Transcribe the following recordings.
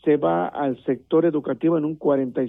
se va al sector educativo en un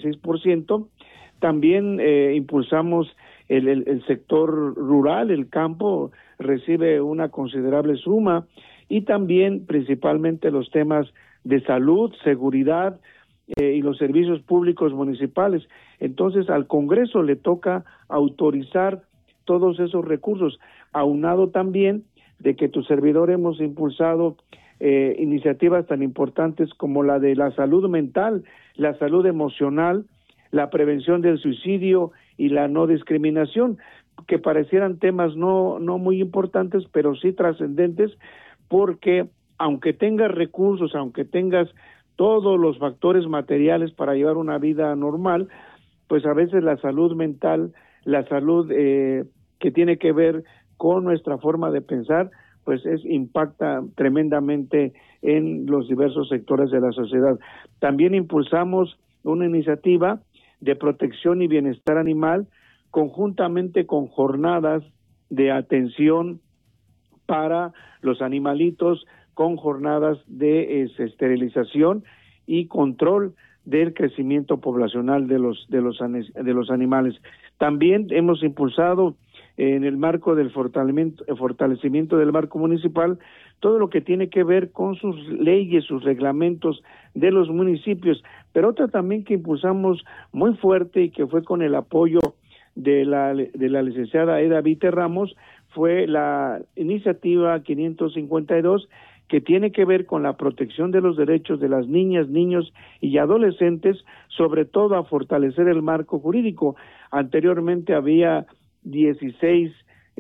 46%. También impulsamos el sector rural, el campo recibe una considerable suma, y también principalmente los temas de salud, seguridad y los servicios públicos municipales. Entonces al Congreso le toca autorizar todos esos recursos, aunado también de que tu servidor hemos impulsado iniciativas tan importantes como la de la salud mental, la salud emocional, la prevención del suicidio y la no discriminación, que parecieran temas no muy importantes, pero sí trascendentes, porque aunque tengas recursos, aunque tengas todos los factores materiales para llevar una vida normal, pues a veces la salud mental, la salud que tiene que ver con nuestra forma de pensar, pues impacta tremendamente en los diversos sectores de la sociedad. También impulsamos una iniciativa de protección y bienestar animal, conjuntamente con jornadas de atención para los animalitos, con jornadas de esterilización y control del crecimiento poblacional de los animales. También hemos impulsado en el marco del fortalecimiento del marco municipal todo lo que tiene que ver con sus leyes, sus reglamentos de los municipios, pero otra también que impulsamos muy fuerte y que fue con el apoyo de la licenciada Eda Vite Ramos, fue la iniciativa 552, que tiene que ver con la protección de los derechos de las niñas, niños y adolescentes, sobre todo a fortalecer el marco jurídico. Anteriormente había 16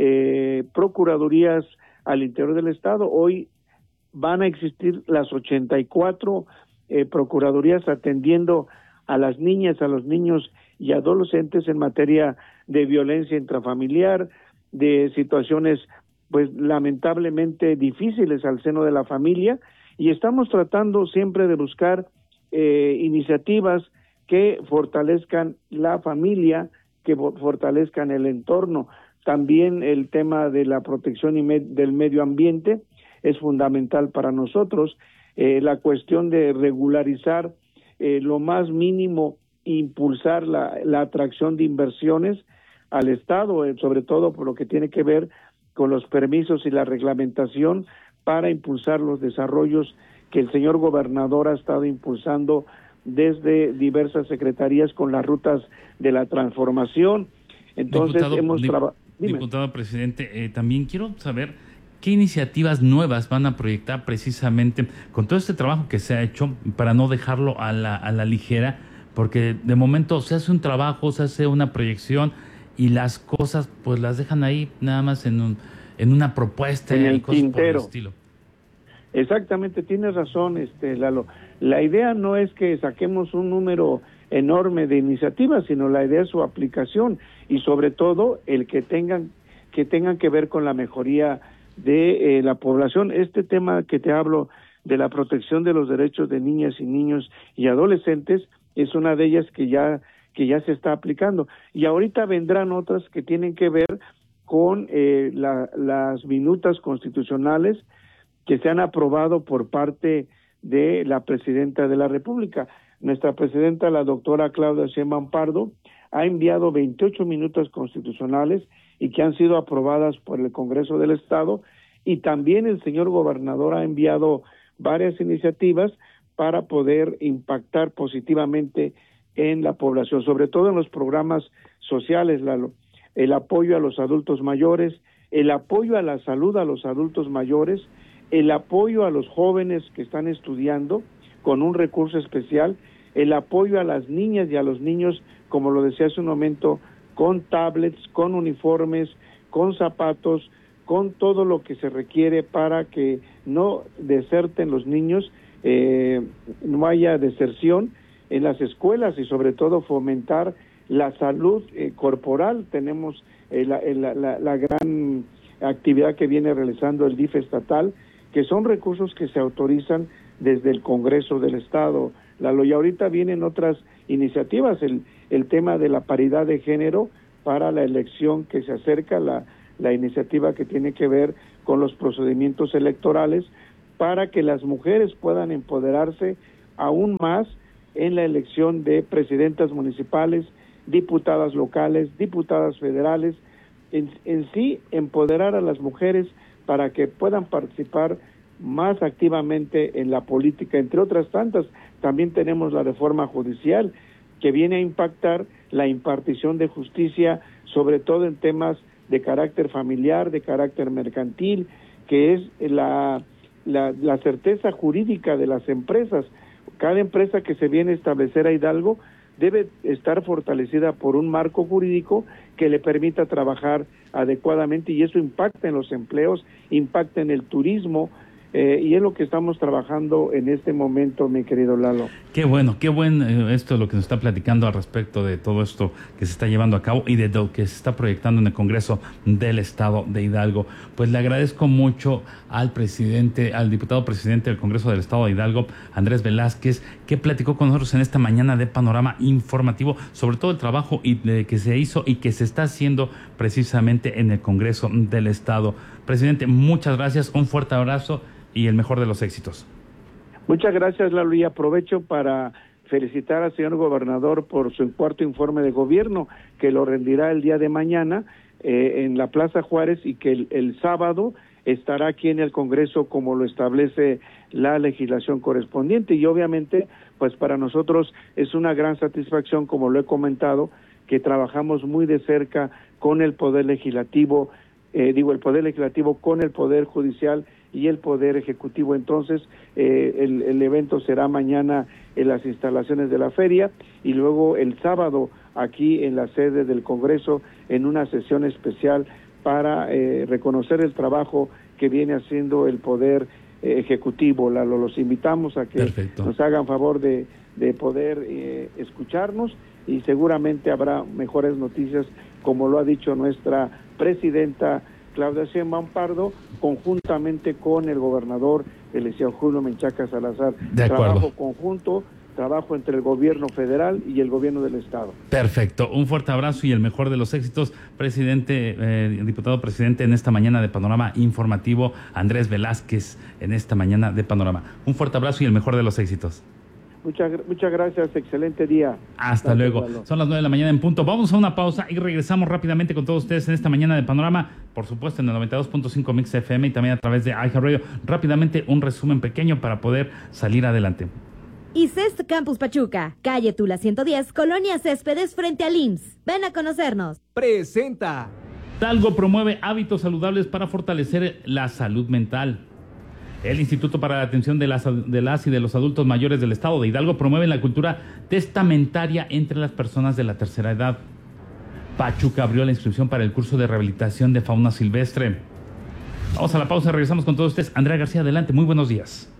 procuradurías al interior del estado, hoy van a existir las 84 procuradurías atendiendo a las niñas, a los niños y adolescentes en materia de violencia intrafamiliar, de situaciones pues lamentablemente difíciles al seno de la familia, y estamos tratando siempre de buscar iniciativas que fortalezcan la familia, que fortalezcan el entorno. También el tema de la protección del medio ambiente es fundamental para nosotros, la cuestión de regularizar lo más mínimo, impulsar la atracción de inversiones al Estado, sobre todo por lo que tiene que ver con los permisos y la reglamentación para impulsar los desarrollos que el señor gobernador ha estado impulsando desde diversas secretarías con las rutas de la transformación. Entonces, Diputado presidente, también quiero saber qué iniciativas nuevas van a proyectar precisamente con todo este trabajo que se ha hecho para no dejarlo a la ligera, porque de momento se hace un trabajo, se hace una proyección y las cosas pues las dejan ahí nada más en una propuesta en y el cosas tintero. por el estilo. Exactamente, tienes razón, Lalo. La idea no es que saquemos un número enorme de iniciativas, sino la idea es su aplicación y sobre todo el que tengan que ver con la mejoría de la población. Este tema que te hablo de la protección de los derechos de niñas y niños y adolescentes es una de ellas que ya se está aplicando, y ahorita vendrán otras que tienen que ver con las minutas constitucionales que se han aprobado por parte de la Presidenta de la República. Nuestra Presidenta, la doctora Claudia Sheinbaum Pardo, ha enviado 28 minutas constitucionales y que han sido aprobadas por el Congreso del Estado, y también el señor gobernador ha enviado varias iniciativas para poder impactar positivamente en la población, sobre todo en los programas sociales, el apoyo a los adultos mayores, el apoyo a la salud a los adultos mayores, el apoyo a los jóvenes que están estudiando con un recurso especial, el apoyo a las niñas y a los niños, como lo decía hace un momento, con tablets, con uniformes, con zapatos, con todo lo que se requiere para que no deserten los niños, no haya deserción en las escuelas, y sobre todo fomentar la salud corporal. Tenemos la gran actividad que viene realizando el DIF estatal, que son recursos que se autorizan desde el Congreso del Estado. Y ahorita vienen otras iniciativas, el tema de la paridad de género para la elección que se acerca, la iniciativa que tiene que ver con los procedimientos electorales para que las mujeres puedan empoderarse aún más en la elección de presidentas municipales, diputadas locales, diputadas federales, en sí empoderar a las mujeres para que puedan participar más activamente en la política. Entre otras tantas, también tenemos la reforma judicial que viene a impactar la impartición de justicia, sobre todo en temas de carácter familiar, de carácter mercantil, que es la certeza jurídica de las empresas. Cada empresa que se viene a establecer a Hidalgo debe estar fortalecida por un marco jurídico que le permita trabajar adecuadamente, y eso impacta en los empleos, impacta en el turismo, y es lo que estamos trabajando en este momento, mi querido Lalo. Qué bueno esto es lo que nos está platicando al respecto de todo esto que se está llevando a cabo y de lo que se está proyectando en el Congreso del Estado de Hidalgo. Pues le agradezco mucho al diputado presidente del Congreso del Estado de Hidalgo, Andrés Velázquez, que platicó con nosotros en esta mañana de Panorama Informativo sobre todo el trabajo que se hizo y que se está haciendo precisamente en el Congreso del Estado. Presidente, muchas gracias, un fuerte abrazo y el mejor de los éxitos. Muchas gracias, Lalo, y aprovecho para felicitar al señor gobernador por su cuarto informe de gobierno, que lo rendirá el día de mañana en la Plaza Juárez, y que el sábado estará aquí en el Congreso como lo establece la legislación correspondiente. Y obviamente, pues para nosotros es una gran satisfacción, como lo he comentado, que trabajamos muy de cerca con el Poder Legislativo, el Poder Legislativo con el Poder Judicial y el Poder Ejecutivo. Entonces, el evento será mañana en las instalaciones de la feria, y luego el sábado aquí en la sede del Congreso en una sesión especial para reconocer el trabajo que viene haciendo el Poder Ejecutivo. Los invitamos a que Perfecto. Nos hagan favor de poder escucharnos, y seguramente habrá mejores noticias, como lo ha dicho nuestra presidenta Claudia Sheinbaum Pardo, conjuntamente con el gobernador Eliseo Julio Menchaca Salazar. De acuerdo. Trabajo conjunto, trabajo entre el gobierno federal y el gobierno del estado. Perfecto, un fuerte abrazo y el mejor de los éxitos, diputado presidente, en esta mañana de Panorama Informativo, Andrés Velázquez, en esta mañana de Panorama. Un fuerte abrazo y el mejor de los éxitos. Muchas gracias, excelente día. Hasta luego. Son las 9 de la mañana en punto. Vamos a una pausa y regresamos rápidamente con todos ustedes en esta mañana de Panorama, por supuesto en el 92.5 Mix FM y también a través de iHeartRadio. Rápidamente un resumen pequeño para poder salir adelante. ICEST Campus Pachuca, calle Tula 110, Colonia Céspedes, frente al IMSS. Ven a conocernos. Presenta. Hidalgo promueve hábitos saludables para fortalecer la salud mental. El Instituto para la Atención de las y de los Adultos Mayores del Estado de Hidalgo promueve la cultura testamentaria entre las personas de la tercera edad. Pachuca abrió la inscripción para el curso de rehabilitación de fauna silvestre. Vamos a la pausa, regresamos con todos ustedes. Andrea García, adelante, muy buenos días.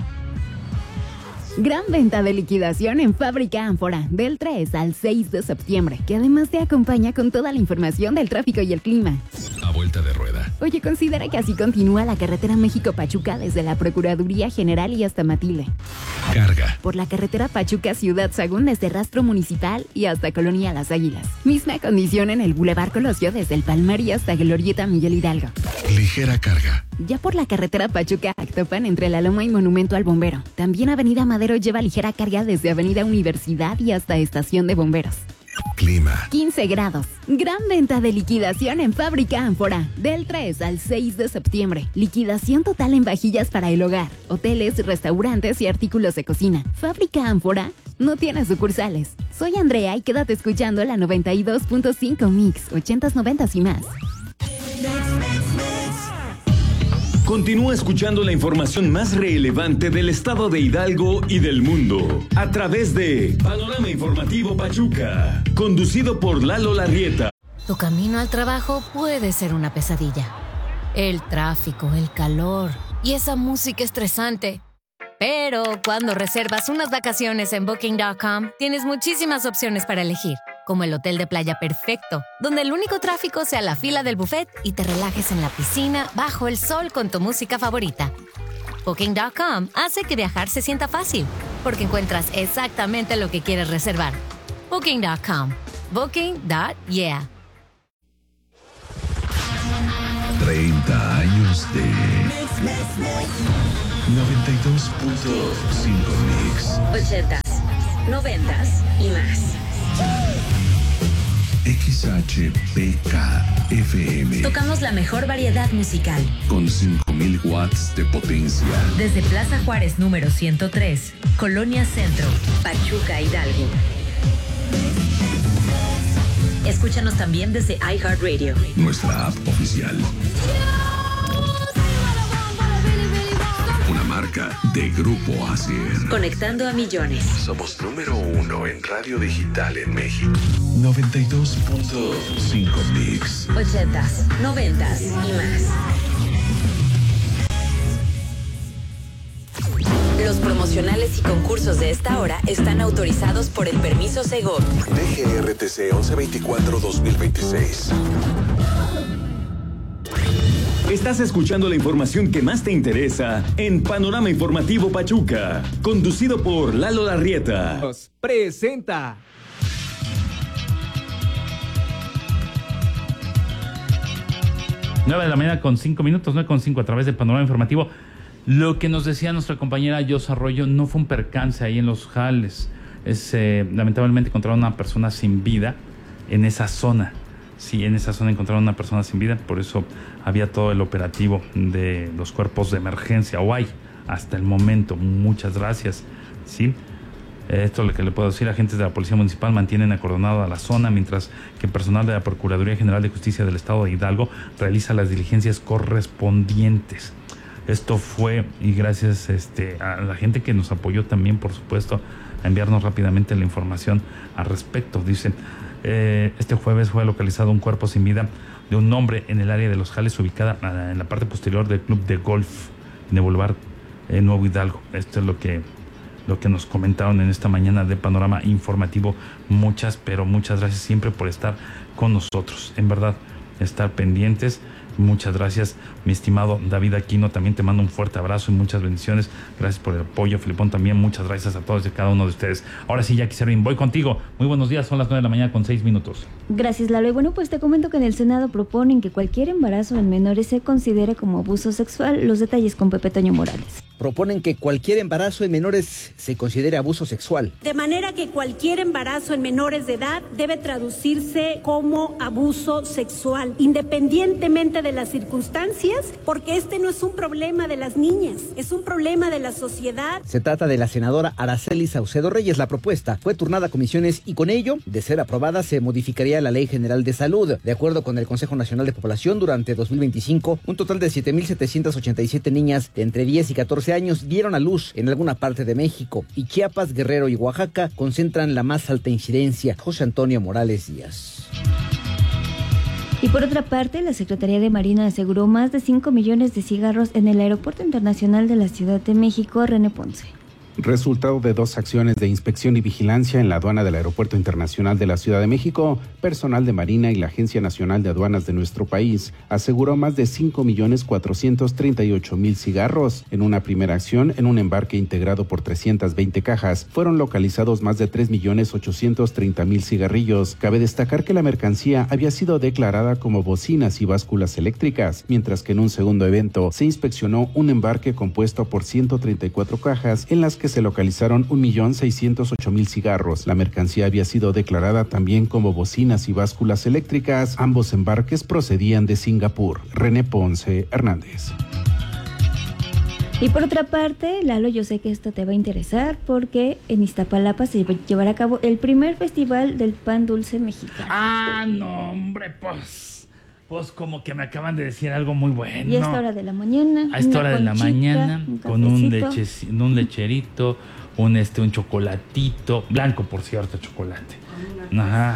Gran venta de liquidación en Fábrica Ánfora del 3 al 6 de septiembre, que además te acompaña con toda la información del tráfico y el clima. A vuelta de rueda. Oye, considera que así continúa la carretera México-Pachuca desde la Procuraduría General y hasta Matile. Carga. Por la carretera Pachuca-Ciudad Sagún desde Rastro Municipal y hasta Colonia Las Águilas. Misma condición en el Boulevard Colosio desde el Palmar y hasta Glorieta Miguel Hidalgo. Ligera carga. Ya por la carretera Pachuca-Actopan entre La Loma y Monumento al Bombero. También Avenida Madero lleva ligera carga desde Avenida Universidad y hasta Estación de Bomberos. Clima. 15 grados. Gran venta de liquidación en Fábrica Ánfora del 3 al 6 de septiembre. Liquidación total en vajillas para el hogar, hoteles, restaurantes y artículos de cocina. Fábrica Ánfora no tiene sucursales. Soy Andrea y quédate escuchando la 92.5 Mix, 80s, 90s y más. Continúa escuchando la información más relevante del estado de Hidalgo y del mundo a través de Panorama Informativo Pachuca, conducido por Lalo Larrieta. Tu camino al trabajo puede ser una pesadilla. El tráfico, el calor y esa música estresante. Pero cuando reservas unas vacaciones en Booking.com, tienes muchísimas opciones para elegir, como el hotel de playa perfecto, donde el único tráfico sea la fila del buffet y te relajes en la piscina bajo el sol con tu música favorita. Booking.com hace que viajar se sienta fácil, porque encuentras exactamente lo que quieres reservar. Booking.com. Booking.yeah. 30 años de 92.5 Mix. 80s, 90s y más. XHPK-FM. Tocamos la mejor variedad musical. Con 5,000 watts de potencia. Desde Plaza Juárez número 103, Colonia Centro, Pachuca, Hidalgo. Escúchanos también desde iHeartRadio. Nuestra app oficial. Una marca de Grupo Asier. Conectando a millones. Somos número 1 en radio digital en México. 92.5 Mix. 80s, 90s y más. Los promocionales y concursos de esta hora están autorizados por el permiso Segov. DGRTC 1124-2026. Estás escuchando la información que más te interesa en Panorama Informativo Pachuca, conducido por Lalo Larrieta. Presenta. Nueve de la mañana con 5 minutos, 9:05 a través de Panorama Informativo. Lo que nos decía nuestra compañera Yosa Arroyo no fue un percance ahí en Los Jales. Lamentablemente encontraron una persona sin vida en esa zona. Sí, en esa zona encontraron una persona sin vida, por eso había todo el operativo de los cuerpos de emergencia, o hay hasta el momento. Muchas gracias. Sí, esto es lo que le puedo decir. Agentes de la Policía Municipal mantienen acordonada la zona, mientras que personal de la Procuraduría General de Justicia del Estado de Hidalgo realiza las diligencias correspondientes. Esto fue, y gracias a la gente que nos apoyó también, por supuesto, a enviarnos rápidamente la información al respecto. Dicen, este jueves fue localizado un cuerpo sin vida de un hombre en el área de Los Jales, ubicada en la parte posterior del club de golf de Boulevard Nuevo Hidalgo. Esto es lo que nos comentaron en esta mañana de Panorama Informativo. Muchas gracias siempre por estar con nosotros. En verdad, estar pendientes. Muchas gracias, mi estimado David Aquino. También te mando un fuerte abrazo y muchas bendiciones. Gracias por el apoyo, Filipón, también. Muchas gracias a todos y cada uno de ustedes. Ahora sí, Jackie Servín, voy contigo. Muy buenos días, son las 9 de la mañana con 6 minutos. Gracias, Lalo. Y bueno, pues te comento que en el Senado proponen que cualquier embarazo en menores se considere como abuso sexual. Los detalles con Pepe Toño Morales. Proponen que cualquier embarazo en menores se considere abuso sexual. De manera que cualquier embarazo en menores de edad debe traducirse como abuso sexual, independientemente de las circunstancias, porque este no es un problema de las niñas, es un problema de la sociedad. Se trata de la senadora Araceli Saucedo Reyes. La propuesta fue turnada a comisiones y con ello, de ser aprobada, se modificaría la Ley General de Salud. De acuerdo con el Consejo Nacional de Población, durante 2025, un total de 7,787 niñas de entre 10 y 14 años dieron a luz en alguna parte de México, y Chiapas, Guerrero y Oaxaca concentran la más alta incidencia. José Antonio Morales Díaz. Y por otra parte, la Secretaría de Marina aseguró más de 5 millones de cigarros en el Aeropuerto Internacional de la Ciudad de México. René Ponce. Resultado de 2 acciones de inspección y vigilancia en la aduana del Aeropuerto Internacional de la Ciudad de México, personal de Marina y la Agencia Nacional de Aduanas de nuestro país aseguró más de 5,438,000 cigarros. En una primera acción, en un embarque integrado por 320 cajas, fueron localizados más de 3,830,000 cigarrillos. Cabe destacar que la mercancía había sido declarada como bocinas y básculas eléctricas, mientras que en un segundo evento se inspeccionó un embarque compuesto por 134 cajas en las que se localizaron 1,608,000 cigarros. La mercancía había sido declarada también como bocinas y básculas eléctricas. Ambos embarques procedían de Singapur. René Ponce Hernández. Y por otra parte, Lalo, yo sé que esto te va a interesar porque en Iztapalapa se llevará a cabo el primer festival del pan dulce mexicano. Ah, no, hombre, pues como que me acaban de decir algo muy bueno. Y a esta hora de la mañana. A esta hora de la mañana, con un lecherito, un chocolatito, blanco por cierto, chocolate. Ajá.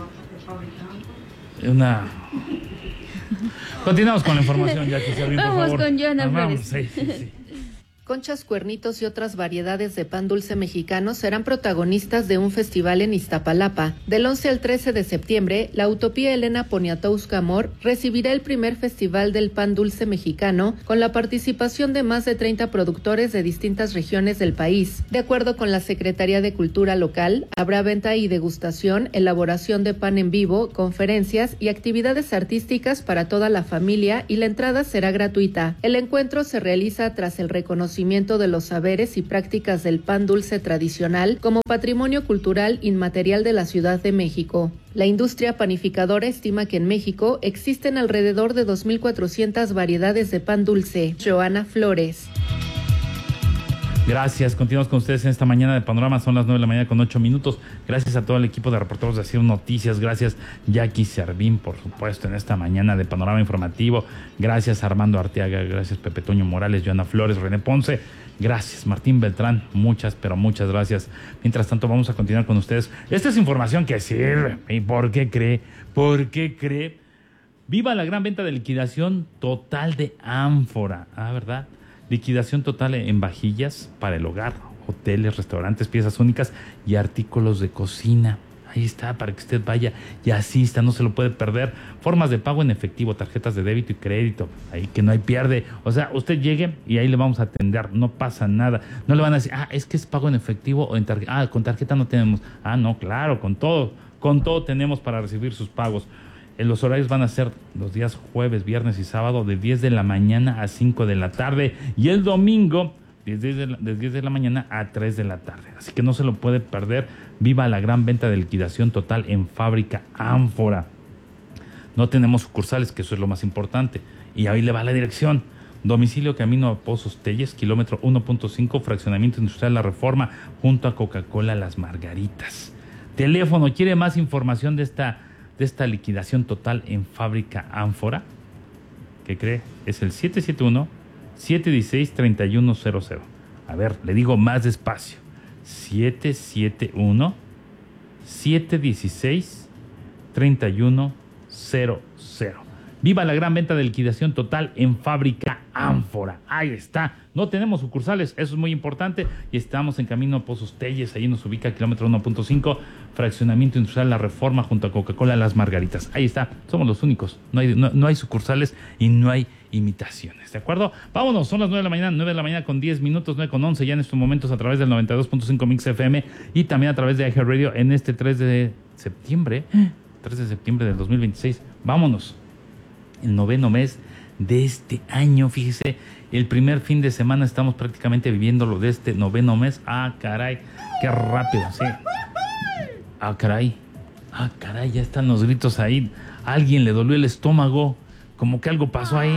Continuamos con la información, Jackie Servín, por favor. Vamos con Joana Flores. Sí. Conchas, cuernitos y otras variedades de pan dulce mexicano serán protagonistas de un festival en Iztapalapa. Del 11 al 13 de septiembre, la Utopía Elena Poniatowska Amor recibirá el primer festival del pan dulce mexicano con la participación de más de 30 productores de distintas regiones del país. De acuerdo con la Secretaría de Cultura local, habrá venta y degustación, elaboración de pan en vivo, conferencias y actividades artísticas para toda la familia y la entrada será gratuita. El encuentro se realiza tras el reconocimiento reconocimiento de los saberes y prácticas del pan dulce tradicional como patrimonio cultural inmaterial de la Ciudad de México. La industria panificadora estima que en México existen alrededor de 2,400 variedades de pan dulce. Joana Flores. Gracias, continuamos con ustedes en esta mañana de Panorama, son las 9:08 a.m. Gracias a todo el equipo de reporteros de Ciro Noticias, gracias Jackie Servín, por supuesto, en esta mañana de Panorama Informativo, gracias Armando Arteaga, gracias Pepe Toño Morales, Joana Flores, René Ponce, gracias Martín Beltrán, muchas, pero muchas gracias. Mientras tanto vamos a continuar con ustedes. Esta es información que sirve. ¿Y por qué cree? ¿Por qué cree? Viva la gran venta de liquidación total de Ánfora, ¿verdad? Liquidación total en vajillas para el hogar, hoteles, restaurantes, piezas únicas y artículos de cocina. Ahí está, para que usted vaya y asista, no se lo puede perder. Formas de pago en efectivo, tarjetas de débito y crédito, ahí que no hay pierde. O sea, usted llegue y ahí le vamos a atender, no pasa nada. No le van a decir, es que es pago en efectivo o en tarjeta. Con tarjeta no tenemos. No, claro, con todo tenemos para recibir sus pagos. Los horarios van a ser los días jueves, viernes y sábado de 10 de la mañana a 5 de la tarde y el domingo de 10 de la mañana a 3 de la tarde. Así que no se lo puede perder. Viva la gran venta de liquidación total en Fábrica Ánfora. No tenemos sucursales, que eso es lo más importante. Y ahí le va la dirección. Domicilio Camino a Pozos Telles, kilómetro 1.5, fraccionamiento industrial La Reforma, junto a Coca-Cola Las Margaritas. Teléfono, ¿quiere más información de esta liquidación total en Fábrica Ánfora? ¿Qué cree? Es el 771-716-3100. A ver, le digo más despacio. 771-716-3100. Viva la gran venta de liquidación total en Fábrica Ánfora. Ahí está. No tenemos sucursales, eso es muy importante. Y estamos en camino a Pozos Telles. Ahí nos ubica kilómetro 1.5, fraccionamiento industrial La Reforma, junto a Coca-Cola Las Margaritas. Ahí está. Somos los únicos. No hay sucursales y no hay imitaciones. ¿De acuerdo? Vámonos. Son las 9 de la mañana. 9 de la mañana con 10 minutos. 9 con 11 ya en estos momentos a través del 92.5 Mix FM y también a través de iHeartRadio en este 3 de septiembre. 3 de septiembre del 2026. Vámonos. El 9º mes de este año, fíjese, el primer fin de semana estamos prácticamente viviéndolo de este 9º mes. Caray, qué rápido, sí. Caray, ya están los gritos ahí. A alguien le dolió el estómago, como que algo pasó ahí.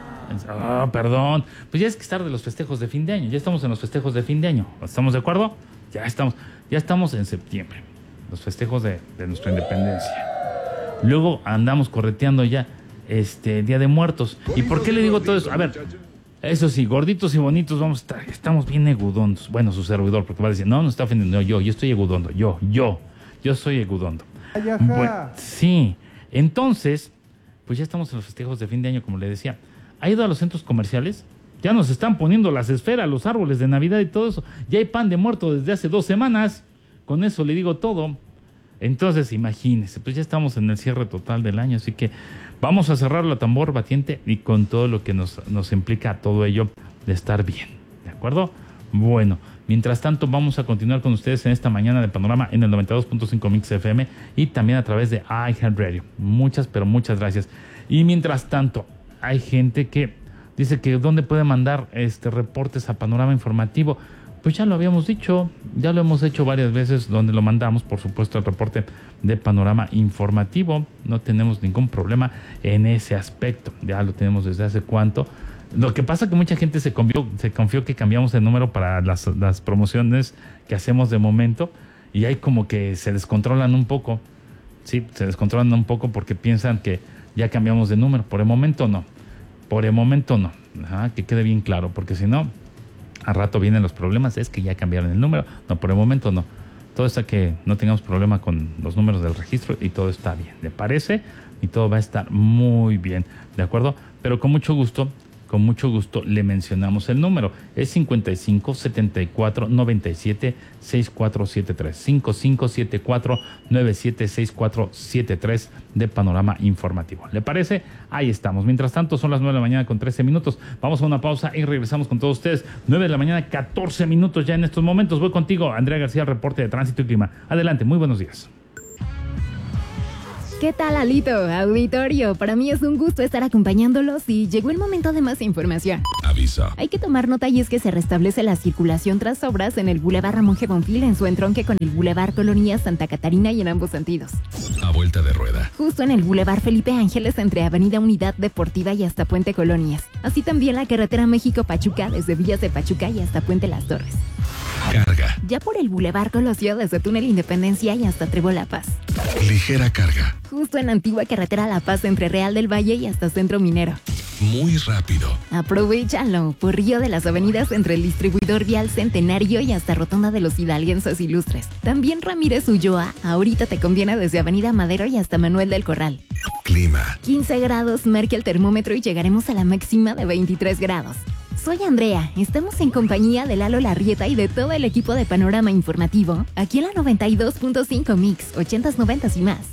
Perdón. Pues ya es que es tarde los festejos de fin de año, ya estamos en los festejos de fin de año. ¿Estamos de acuerdo? Ya estamos en septiembre, los festejos de nuestra independencia. Luego andamos correteando ya Día de Muertos. ¿Y por qué le digo todo eso? A ver, eso sí, gorditos y bonitos vamos a estar, estamos bien egudondos. Bueno, su servidor, porque va a decir, no está ofendiendo, yo estoy egudondo, yo soy egudondo. Bueno, sí, entonces, pues ya estamos en los festejos de fin de año, como le decía. ¿Ha ido a los centros comerciales? Ya nos están poniendo las esferas, los árboles de Navidad y todo eso. Ya hay pan de muerto desde hace 2 semanas. Con eso le digo todo. Entonces, imagínense, pues ya estamos en el cierre total del año, así que vamos a cerrar la tambor batiente y con todo lo que nos implica todo ello de estar bien, ¿de acuerdo? Bueno, mientras tanto vamos a continuar con ustedes en esta mañana de Panorama en el 92.5 Mix FM y también a través de iHeartRadio. Muchas, pero muchas gracias. Y mientras tanto, hay gente que dice que ¿dónde puede mandar reportes a Panorama Informativo? Pues ya lo habíamos dicho, ya lo hemos hecho varias veces, donde lo mandamos, por supuesto, el reporte de Panorama Informativo. No tenemos ningún problema en ese aspecto, ya lo tenemos desde hace cuánto. Lo que pasa es que mucha gente se confió que cambiamos el número para las promociones que hacemos de momento, y hay como que se descontrolan un poco. Sí, se descontrolan un poco porque piensan que ya cambiamos de número. Por el momento no. Que quede bien claro, porque si no, al rato vienen los problemas, es que ya cambiaron el número. No, por el momento no. Todo está que no tengamos problema con los números del registro y todo está bien. ¿Le parece? Y todo va a estar muy bien, ¿de acuerdo? Pero con mucho gusto le mencionamos el número. Es 55 74 97 6473. 5574 97 6473 de Panorama Informativo. ¿Le parece? Ahí estamos. Mientras tanto, son las 9 de la mañana con 13 minutos. Vamos a una pausa y regresamos con todos ustedes. 9 de la mañana, 14 minutos ya en estos momentos. Voy contigo, Andrea García, el reporte de tránsito y clima. Adelante, muy buenos días. ¿Qué tal, Alito? Auditorio, para mí es un gusto estar acompañándolos y llegó el momento de más información. aviso. Hay que tomar nota y es que se restablece la circulación tras obras en el Boulevard Ramón G. Bonfil en su entronque con el Boulevard Colonia Santa Catarina y en ambos sentidos. A vuelta de rueda. Justo en el Boulevard Felipe Ángeles entre Avenida Unidad Deportiva y hasta Puente Colonias. Así también la carretera México-Pachuca desde Villas de Pachuca y hasta Puente Las Torres. Carga. Ya por el Boulevard Colosio desde Túnel Independencia y hasta Trébol La Paz. Ligera carga. Justo en Antigua Carretera La Paz entre Real del Valle y hasta Centro Minero. Muy rápido. Aprovechalo por Río de las Avenidas entre el Distribuidor Vial Centenario y hasta Rotonda de los Hidalguenses Ilustres. También Ramírez Ulloa, ahorita te conviene desde Avenida Madero y hasta Manuel del Corral. Clima. 15 grados marca el termómetro y llegaremos a la máxima de 23 grados. Soy Andrea, estamos en compañía de Lalo Larrieta y de todo el equipo de Panorama Informativo, aquí en la 92.5 Mix, 80s, 90s y más.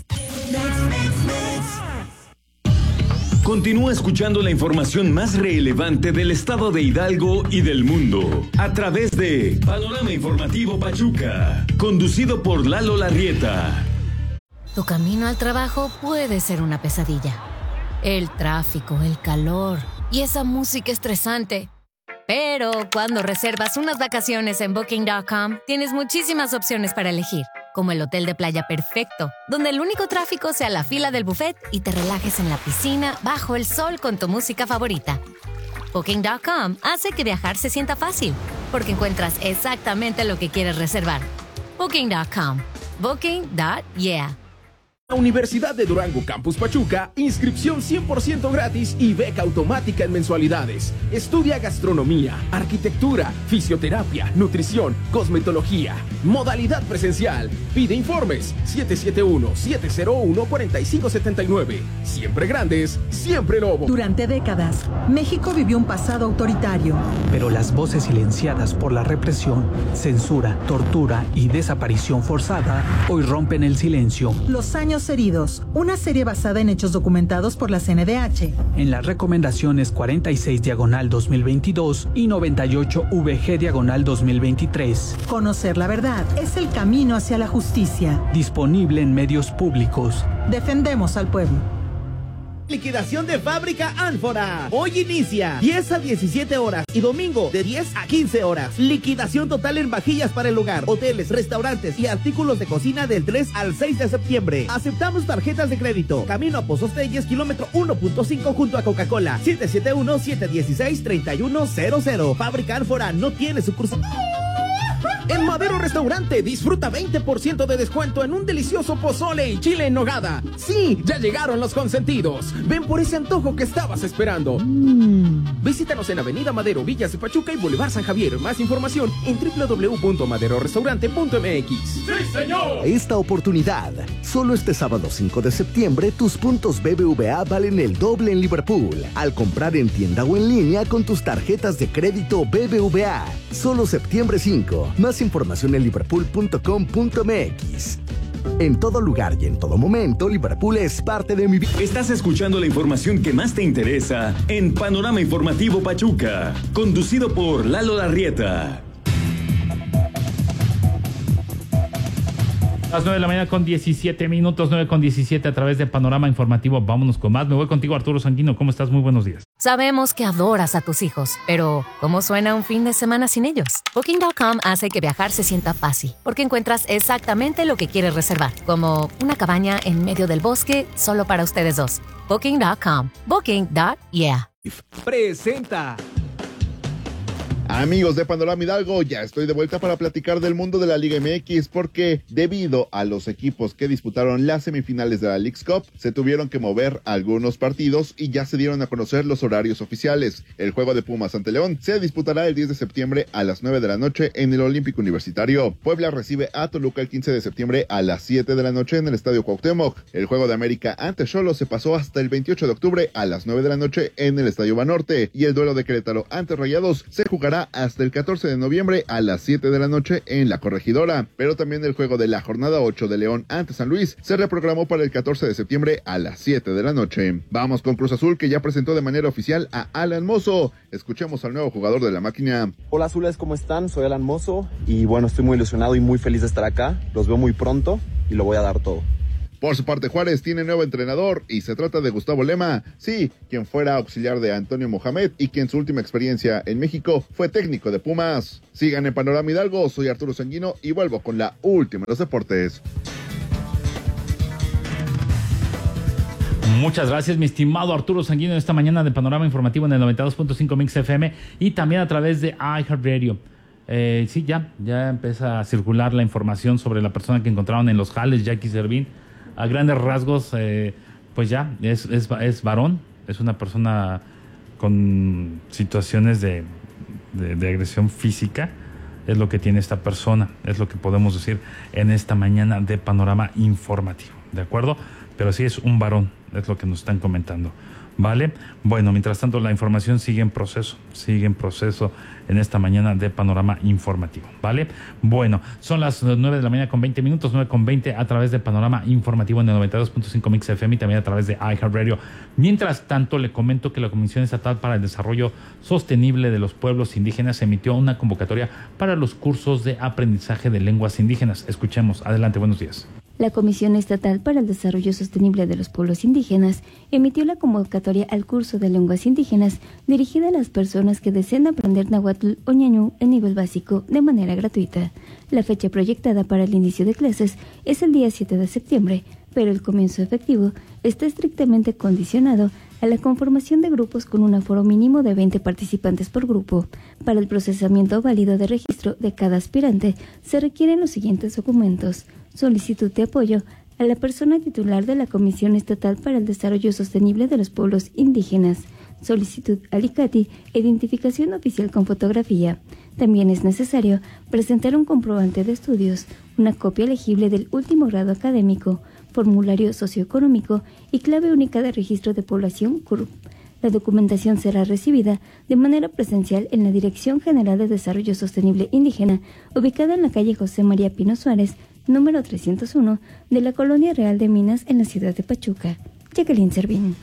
Continúa escuchando la información más relevante del estado de Hidalgo y del mundo a través de Panorama Informativo Pachuca, conducido por Lalo Larrieta. Tu camino al trabajo puede ser una pesadilla. El tráfico, el calor y esa música estresante. Pero cuando reservas unas vacaciones en Booking.com, tienes muchísimas opciones para elegir, como el hotel de playa perfecto, donde el único tráfico sea la fila del buffet y te relajes en la piscina bajo el sol con tu música favorita. Booking.com hace que viajar se sienta fácil, porque encuentras exactamente lo que quieres reservar. Booking.com. Booking.yeah. La Universidad de Durango Campus Pachuca, inscripción 100% gratis y beca automática en mensualidades. Estudia gastronomía, arquitectura, fisioterapia, nutrición, cosmetología. Modalidad presencial. Pide informes 771-701-4579. Siempre grandes, siempre Lobo. Durante décadas, México vivió un pasado autoritario. Pero las voces silenciadas por la represión, censura, tortura y desaparición forzada hoy rompen el silencio. Los años heridos, una serie basada en hechos documentados por la CNDH. En las recomendaciones 46/2022 y 98VG/2023. Conocer la verdad es el camino hacia la justicia. Disponible en medios públicos. Defendemos al pueblo. Liquidación de fábrica Ánfora. Hoy inicia 10 a 17 horas y domingo de 10 a 15 horas. Liquidación total en vajillas para el hogar, hoteles, restaurantes y artículos de cocina del 3 al 6 de septiembre. Aceptamos tarjetas de crédito. Camino a Pozos Telles, kilómetro 1.5 junto a Coca-Cola. 771-716-3100. Fábrica Ánfora no tiene sucursal. En Madero Restaurante disfruta 20% de descuento en un delicioso pozole y chile en nogada. Sí, ya llegaron los consentidos. Ven por ese antojo que estabas esperando. Visítanos en Avenida Madero, Villas de Pachuca y Boulevard San Javier. Más información en www.maderorestaurante.mx. ¡Sí, señor! Esta oportunidad, solo este sábado 5 de septiembre, tus puntos BBVA valen el doble en Liverpool. Al comprar en tienda o en línea con tus tarjetas de crédito BBVA. Solo septiembre 5. Más información en liverpool.com.mx. En todo lugar y en todo momento, Liverpool es parte de mi vida. Estás escuchando la información que más te interesa en Panorama Informativo Pachuca, conducido por Lalo Larrieta. Las 9 de la mañana con 17 minutos, 9 con 17 a través de Panorama Informativo. Vámonos con más. Me voy contigo, Arturo Sanguino. ¿Cómo estás? Muy buenos días. Sabemos que adoras a tus hijos, pero ¿cómo suena un fin de semana sin ellos? Booking.com hace que viajar se sienta fácil, porque encuentras exactamente lo que quieres reservar, como una cabaña en medio del bosque solo para ustedes dos. Booking.com. Booking.yeah. Presenta. Amigos de Panorama Hidalgo, ya estoy de vuelta para platicar del mundo de la Liga MX porque debido a los equipos que disputaron las semifinales de la Leagues Cup, se tuvieron que mover algunos partidos y ya se dieron a conocer los horarios oficiales. El juego de Pumas ante León se disputará el 10 de septiembre a las 9 de la noche en el Olímpico Universitario. Puebla recibe a Toluca el 15 de septiembre a las 7 de la noche en el Estadio Cuauhtémoc. El juego de América ante Xolos se pasó hasta el 28 de octubre a las 9 de la noche en el Estadio Banorte y el duelo de Querétaro ante Rayados se jugará hasta el 14 de noviembre a las 7 de la noche en La Corregidora, pero también el juego de la jornada 8 de León ante San Luis se reprogramó para el 14 de septiembre a las 7 de la noche. Vamos con Cruz Azul, que ya presentó de manera oficial a Alan Mozo. Escuchemos al nuevo jugador de la máquina. Hola Azules, ¿cómo están? Soy Alan Mozo y bueno, estoy muy ilusionado y muy feliz de estar acá. Los veo muy pronto y lo voy a dar todo. Por su parte, Juárez tiene nuevo entrenador y se trata de Gustavo Lema, sí, quien fuera auxiliar de Antonio Mohamed y quien su última experiencia en México fue técnico de Pumas. Sigan en Panorama Hidalgo, soy Arturo Sanguino y vuelvo con la última de los deportes. Muchas gracias, mi estimado Arturo Sanguino, esta mañana de Panorama Informativo en el 92.5 Mix FM y también a través de iHeartRadio. Sí, ya empieza a circular la información sobre la persona que encontraron en los jales, Jackie Servín. A grandes rasgos, pues ya, es varón, es una persona con situaciones de agresión física, es lo que tiene esta persona, es lo que podemos decir en esta mañana de Panorama Informativo, ¿de acuerdo? Pero sí es un varón, es lo que nos están comentando, ¿vale? Bueno, mientras tanto la información sigue en proceso en esta mañana de Panorama Informativo, ¿vale? Bueno, son las 9 de la mañana con 20 minutos, 9:20 a través de Panorama Informativo en el 92.5 Mix FM y también a través de iHeartRadio. Mientras tanto, le comento que la Comisión Estatal para el Desarrollo Sostenible de los Pueblos Indígenas emitió una convocatoria para los cursos de aprendizaje de lenguas indígenas. Escuchemos, adelante, buenos días. La Comisión Estatal para el Desarrollo Sostenible de los Pueblos Indígenas emitió la convocatoria al curso de lenguas indígenas dirigida a las personas que deseen aprender náhuatl o ñañú en nivel básico de manera gratuita. La fecha proyectada para el inicio de clases es el día 7 de septiembre, pero el comienzo efectivo está estrictamente condicionado a la conformación de grupos con un aforo mínimo de 20 participantes por grupo. Para el procesamiento válido de registro de cada aspirante se requieren los siguientes documentos: solicitud de apoyo a la persona titular de la Comisión Estatal para el Desarrollo Sostenible de los Pueblos Indígenas, solicitud al ICATI, identificación oficial con fotografía. También es necesario presentar un comprobante de estudios, una copia legible del último grado académico, formulario socioeconómico y clave única de registro de población CURP. La documentación será recibida de manera presencial en la Dirección General de Desarrollo Sostenible Indígena, ubicada en la calle José María Pino Suárez, número 301, de la Colonia Real de Minas, en la ciudad de Pachuca. Jacqueline Servín.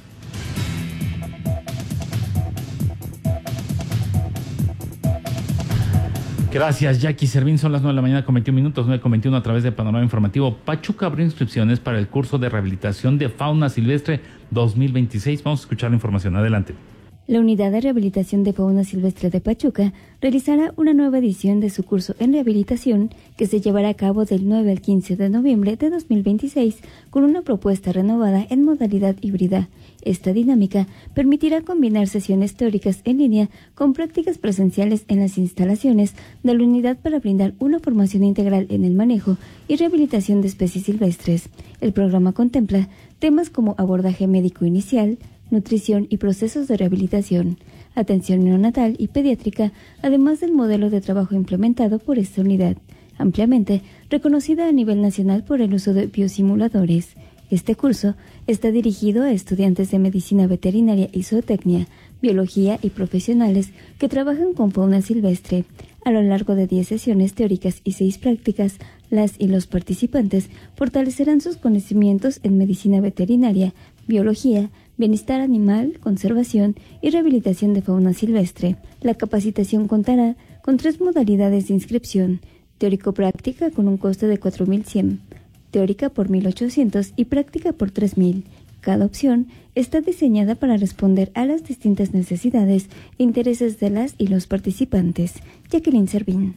Gracias, Jackie Servín. Son las 9 de la mañana con 21 minutos, 9:21 a través de Panorama Informativo. Pachuca abrió inscripciones para el curso de rehabilitación de fauna silvestre 2026. Vamos a escuchar la información. Adelante. La Unidad de Rehabilitación de Fauna Silvestre de Pachuca realizará una nueva edición de su curso en rehabilitación que se llevará a cabo del 9 al 15 de noviembre de 2026 con una propuesta renovada en modalidad híbrida. Esta dinámica permitirá combinar sesiones teóricas en línea con prácticas presenciales en las instalaciones de la unidad para brindar una formación integral en el manejo y rehabilitación de especies silvestres. El programa contempla temas como abordaje médico inicial, nutrición y procesos de rehabilitación, atención neonatal y pediátrica, además del modelo de trabajo implementado por esta unidad, ampliamente reconocida a nivel nacional por el uso de biosimuladores. Este curso está dirigido a estudiantes de medicina veterinaria y zootecnia, biología y profesionales que trabajan con fauna silvestre. A lo largo de 10 sesiones teóricas y 6 prácticas, las y los participantes fortalecerán sus conocimientos en medicina veterinaria, biología, bienestar animal, conservación y rehabilitación de fauna silvestre. La capacitación contará con 3 modalidades de inscripción: teórico-práctica con un costo de 4,100, teórica por 1,800 y práctica por 3,000. Cada opción está diseñada para responder a las distintas necesidades e intereses de las y los participantes. Jacqueline Servín.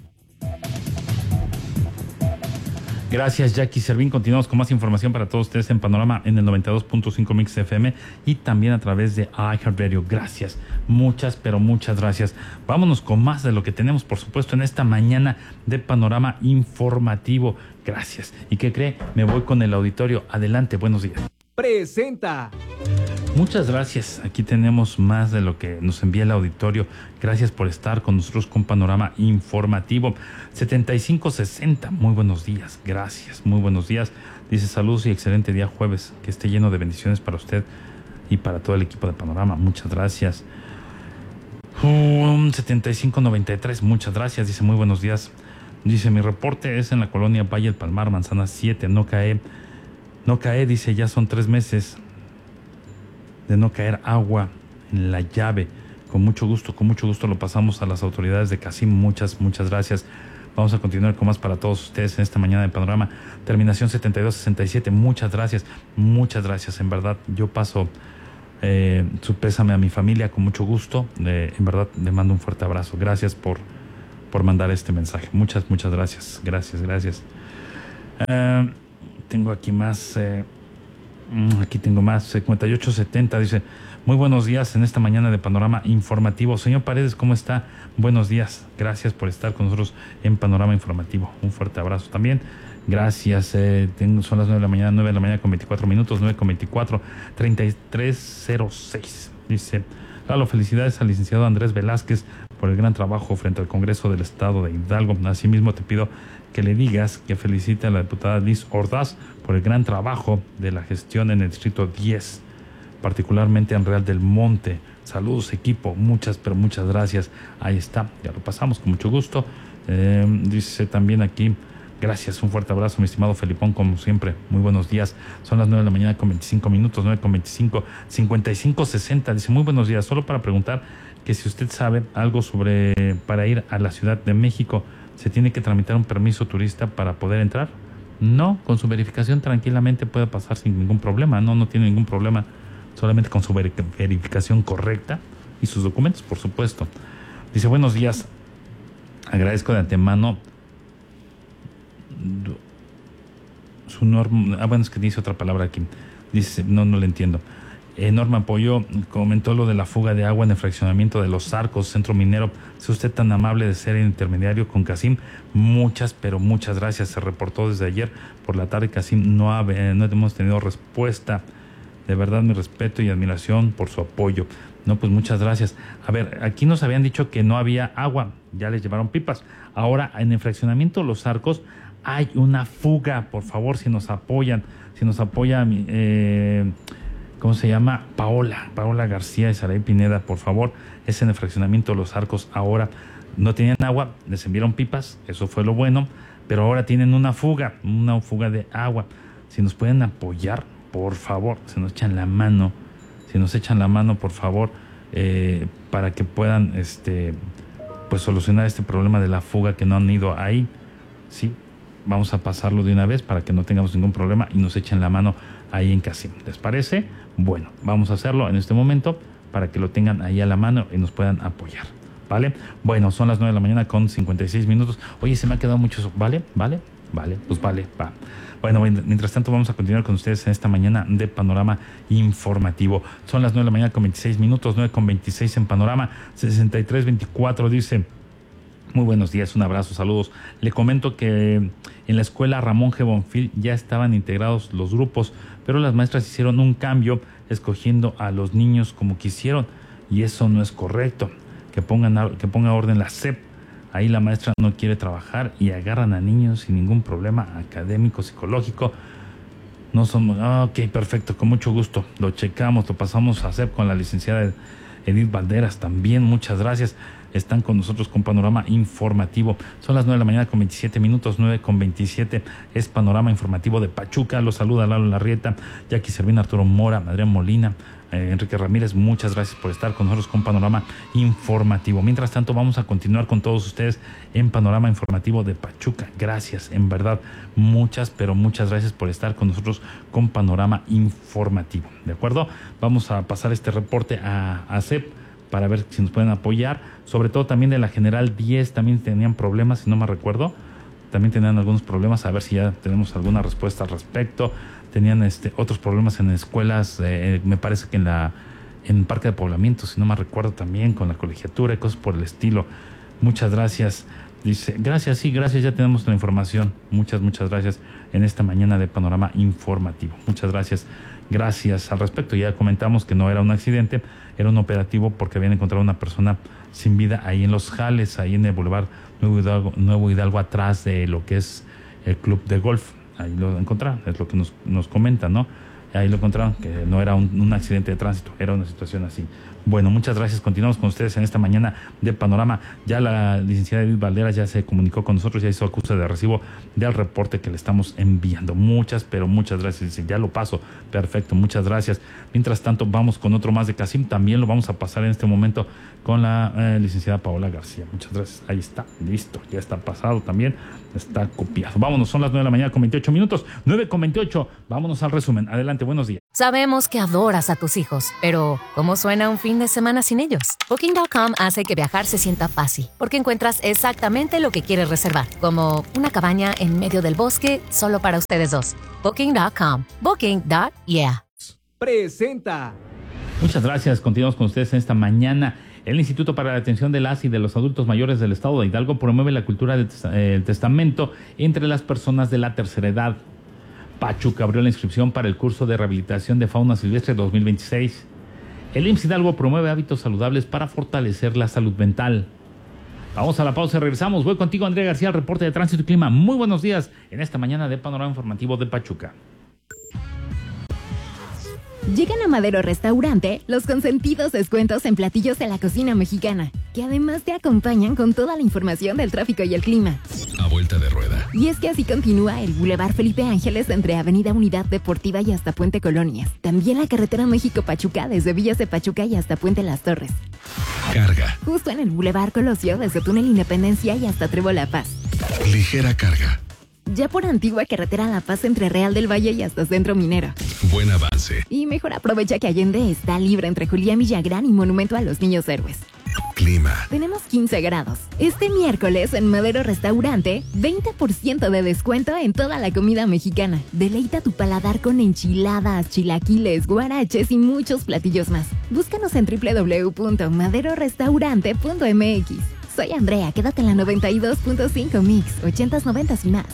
Gracias, Jackie Servín. Continuamos con más información para todos ustedes en Panorama en el 92.5 Mix FM y también a través de iHeartRadio. Gracias, muchas, pero muchas gracias. Vámonos con más de lo que tenemos, por supuesto, en esta mañana de Panorama Informativo. Gracias. ¿Y qué cree? Me voy con el auditorio. Adelante, buenos días. Presenta. Muchas gracias. Aquí tenemos más de lo que nos envía el auditorio. Gracias por estar con nosotros con Panorama Informativo. 7560. Muy buenos días. Gracias. Muy buenos días. Dice saludos y excelente día jueves. Que esté lleno de bendiciones para usted y para todo el equipo de Panorama. Muchas gracias. 7593. Muchas gracias. Dice muy buenos días. Dice mi reporte es en la colonia Valle del Palmar, Manzana 7. No cae, dice, ya son 3 meses de no caer agua en la llave. Con mucho gusto lo pasamos a las autoridades de Casim. Muchas gracias. Vamos a continuar con más para todos ustedes en esta mañana de Panorama. Terminación 7267. Muchas gracias, en verdad. Yo paso su pésame a mi familia con mucho gusto. En verdad, le mando un fuerte abrazo. Gracias por mandar este mensaje. Muchas gracias. Gracias. Tengo aquí más. Aquí tengo más. 5870 dice: muy buenos días en esta mañana de Panorama Informativo. Señor Paredes, ¿cómo está? Buenos días. Gracias por estar con nosotros en Panorama Informativo. Un fuerte abrazo también. Gracias. Son las 9 de la mañana con 24 minutos, 9 con 24, 3306. Dice: Lalo, felicidades al licenciado Andrés Velázquez por el gran trabajo frente al Congreso del Estado de Hidalgo. Asimismo, te pido que le digas que felicite a la diputada Liz Ordaz por el gran trabajo de la gestión en el Distrito 10, particularmente en Real del Monte. Saludos, equipo. Muchas gracias. Ahí está. Ya lo pasamos con mucho gusto. Dice también aquí: gracias, un fuerte abrazo, mi estimado Felipón, como siempre. Muy buenos días. Son las 9 de la mañana con 25 minutos, 9 con 25, 5560. Dice: muy buenos días. Solo para preguntar que si usted sabe algo sobre para ir a la Ciudad de México, ¿se tiene que tramitar un permiso turista para poder entrar? No, con su verificación tranquilamente puede pasar sin ningún problema. No tiene ningún problema, solamente con su verificación correcta y sus documentos, por supuesto. Dice: buenos días, agradezco de antemano su norma. Bueno, es que dice otra palabra aquí. Dice, no le entiendo. Norma Apoyo comentó lo de la fuga de agua en el fraccionamiento de Los Arcos, Centro Minero. ¿Es usted tan amable de ser el intermediario con Casim? Muchas gracias. Se reportó desde ayer por la tarde. Casim, no hemos tenido respuesta. De verdad, mi respeto y admiración por su apoyo. No, pues muchas gracias. A ver, aquí nos habían dicho que no había agua. Ya les llevaron pipas. Ahora, en el fraccionamiento Los Arcos hay una fuga. Por favor, si nos apoya, ¿cómo se llama? Paola García y Saray Pineda, por favor. Es en el fraccionamiento Los Arcos. Ahora no tenían agua, les enviaron pipas, eso fue lo bueno, pero ahora tienen una fuga de agua. Si nos pueden apoyar, por favor, se nos echan la mano, por favor, para que puedan pues solucionar este problema de la fuga, que no han ido ahí. Sí, vamos a pasarlo de una vez para que no tengamos ningún problema y nos echen la mano ahí en Casim. ¿Les parece? Bueno, vamos a hacerlo en este momento para que lo tengan ahí a la mano y nos puedan apoyar, ¿vale? Bueno, son las 9 de la mañana con 56 minutos. Oye, se me ha quedado mucho. ¿Vale? Pues vale, va. Bueno, mientras tanto vamos a continuar con ustedes en esta mañana de Panorama Informativo. Son las 9 de la mañana con 26 minutos, 9 con 26 en Panorama. 6324 dice: muy buenos días, un abrazo, saludos. Le comento que en la escuela Ramón G. Bonfil ya estaban integrados los grupos, pero las maestras hicieron un cambio escogiendo a los niños como quisieron, y eso no es correcto. Que ponga orden la SEP. Ahí la maestra no quiere trabajar y agarran a niños sin ningún problema académico, psicológico. No somos... ok, perfecto, con mucho gusto. Lo checamos, lo pasamos a SEP con la licenciada Edith Valderas también. Muchas gracias. Están con nosotros con Panorama Informativo. Son las 9 de la mañana con 27 minutos, 9 con 27. Es Panorama Informativo de Pachuca. Los saluda Lalo Larrieta, Jackie Servín, Arturo Mora, Adrián Molina, Enrique Ramírez. Muchas gracias por estar con nosotros con Panorama Informativo. Mientras tanto, vamos a continuar con todos ustedes en Panorama Informativo de Pachuca. Gracias, en verdad, muchas gracias por estar con nosotros con Panorama Informativo. ¿De acuerdo? Vamos a pasar este reporte a CEP para ver si nos pueden apoyar. Sobre todo también de la General 10, también tenían problemas, si no me recuerdo. También tenían algunos problemas, a ver si ya tenemos alguna respuesta al respecto. Tenían otros problemas en escuelas, me parece que en Parque de Poblamiento, si no me recuerdo, también con la colegiatura y cosas por el estilo. Muchas gracias. Dice, gracias, ya tenemos la información. Muchas gracias en esta mañana de Panorama Informativo. Muchas gracias. Gracias al respecto. Ya comentamos que no era un accidente, era un operativo porque habían encontrado una persona sin vida ahí en Los Jales, ahí en el Boulevard Nuevo Hidalgo, atrás de lo que es el club de golf. Ahí lo encontraron, es lo que nos comenta, ¿no? Ahí lo encontraron, que no era un accidente de tránsito, era una situación así. Bueno, muchas gracias. Continuamos con ustedes en esta mañana de Panorama. Ya la licenciada Edith Valderas ya se comunicó con nosotros, ya hizo acuse de recibo del reporte que le estamos enviando. Muchas gracias. Dice, ya lo paso. Perfecto, muchas gracias. Mientras tanto, vamos con otro más de Casim. También lo vamos a pasar en este momento con la licenciada Paola García. Muchas gracias. Ahí está, listo. Ya está pasado también. Está copiado. Vámonos, son las 9 de la mañana con 28 minutos. 9:28. Vámonos al resumen. Adelante, buenos días. Sabemos que adoras a tus hijos, pero ¿cómo suena un fin de semana sin ellos? Booking.com hace que viajar se sienta fácil, porque encuentras exactamente lo que quieres reservar, como una cabaña en medio del bosque solo para ustedes dos. Booking.com. Booking.yeah. Presenta. Muchas gracias. Continuamos con ustedes en esta mañana. El Instituto para la Atención de las y de los Adultos Mayores del Estado de Hidalgo promueve la cultura del testamento entre las personas de la tercera edad. Pachuca abrió la inscripción para el curso de rehabilitación de fauna silvestre 2026. El IMSS Hidalgo promueve hábitos saludables para fortalecer la salud mental. Vamos a la pausa y regresamos. Voy contigo, Andrea García, al reporte de tránsito y clima. Muy buenos días en esta mañana de Panorama Informativo de Pachuca. Llegan a Madero Restaurante los consentidos descuentos en platillos de la cocina mexicana, que además te acompañan con toda la información del tráfico y el clima. A vuelta de rueda. Y es que así continúa el Boulevard Felipe Ángeles entre Avenida Unidad Deportiva y hasta Puente Colonias. También la carretera México-Pachuca desde Villas de Pachuca y hasta Puente Las Torres. Carga. Justo en el Boulevard Colosio desde Túnel Independencia y hasta Trevo La Paz. Ligera carga. Ya por Antigua Carretera La Paz entre Real del Valle y hasta Centro Minero. Buen avance. Y mejor aprovecha que Allende está libre entre Julián Villagrán y Monumento a los Niños Héroes. Clima. Tenemos 15 grados. Este miércoles en Madero Restaurante, 20% de descuento en toda la comida mexicana. Deleita tu paladar con enchiladas, chilaquiles, guaraches y muchos platillos más. Búscanos en www.maderorestaurante.mx. Soy Andrea, quédate en la 92.5 Mix, 80s, 90s y más.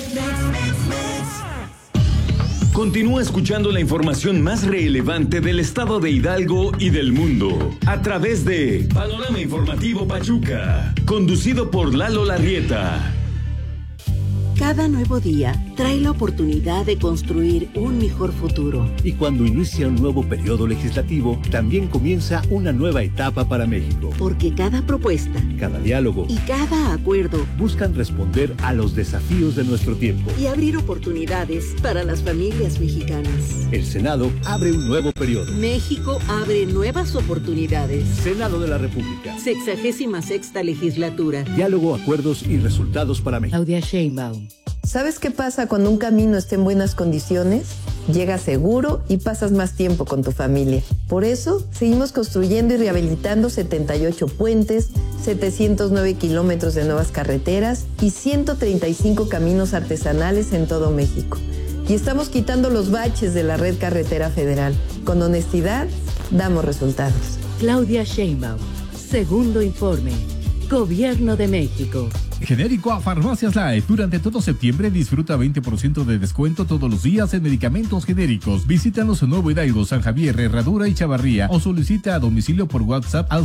Continúa escuchando la información más relevante del estado de Hidalgo y del mundo a través de Panorama Informativo Pachuca, conducido por Lalo Larrieta. Cada nuevo día trae la oportunidad de construir un mejor futuro. Y cuando inicia un nuevo periodo legislativo, también comienza una nueva etapa para México. Porque cada propuesta, cada diálogo y cada acuerdo buscan responder a los desafíos de nuestro tiempo y abrir oportunidades para las familias mexicanas. El Senado abre un nuevo periodo. México abre nuevas oportunidades. Senado de la República. 66ª legislatura. Diálogo, acuerdos y resultados para México. Claudia Sheinbaum. ¿Sabes qué pasa cuando un camino está en buenas condiciones? Llegas seguro y pasas más tiempo con tu familia. Por eso, seguimos construyendo y rehabilitando 78 puentes, 709 kilómetros de nuevas carreteras y 135 caminos artesanales en todo México. Y estamos quitando los baches de la red carretera federal. Con honestidad, damos resultados. Claudia Sheinbaum, segundo informe. Gobierno de México. Genérico a Farmacias Life. Durante todo septiembre disfruta 20% de descuento todos los días en medicamentos genéricos. Visítanos en Nuevo Hidalgo, San Javier, Herradura y Chavarría o solicita a domicilio por WhatsApp al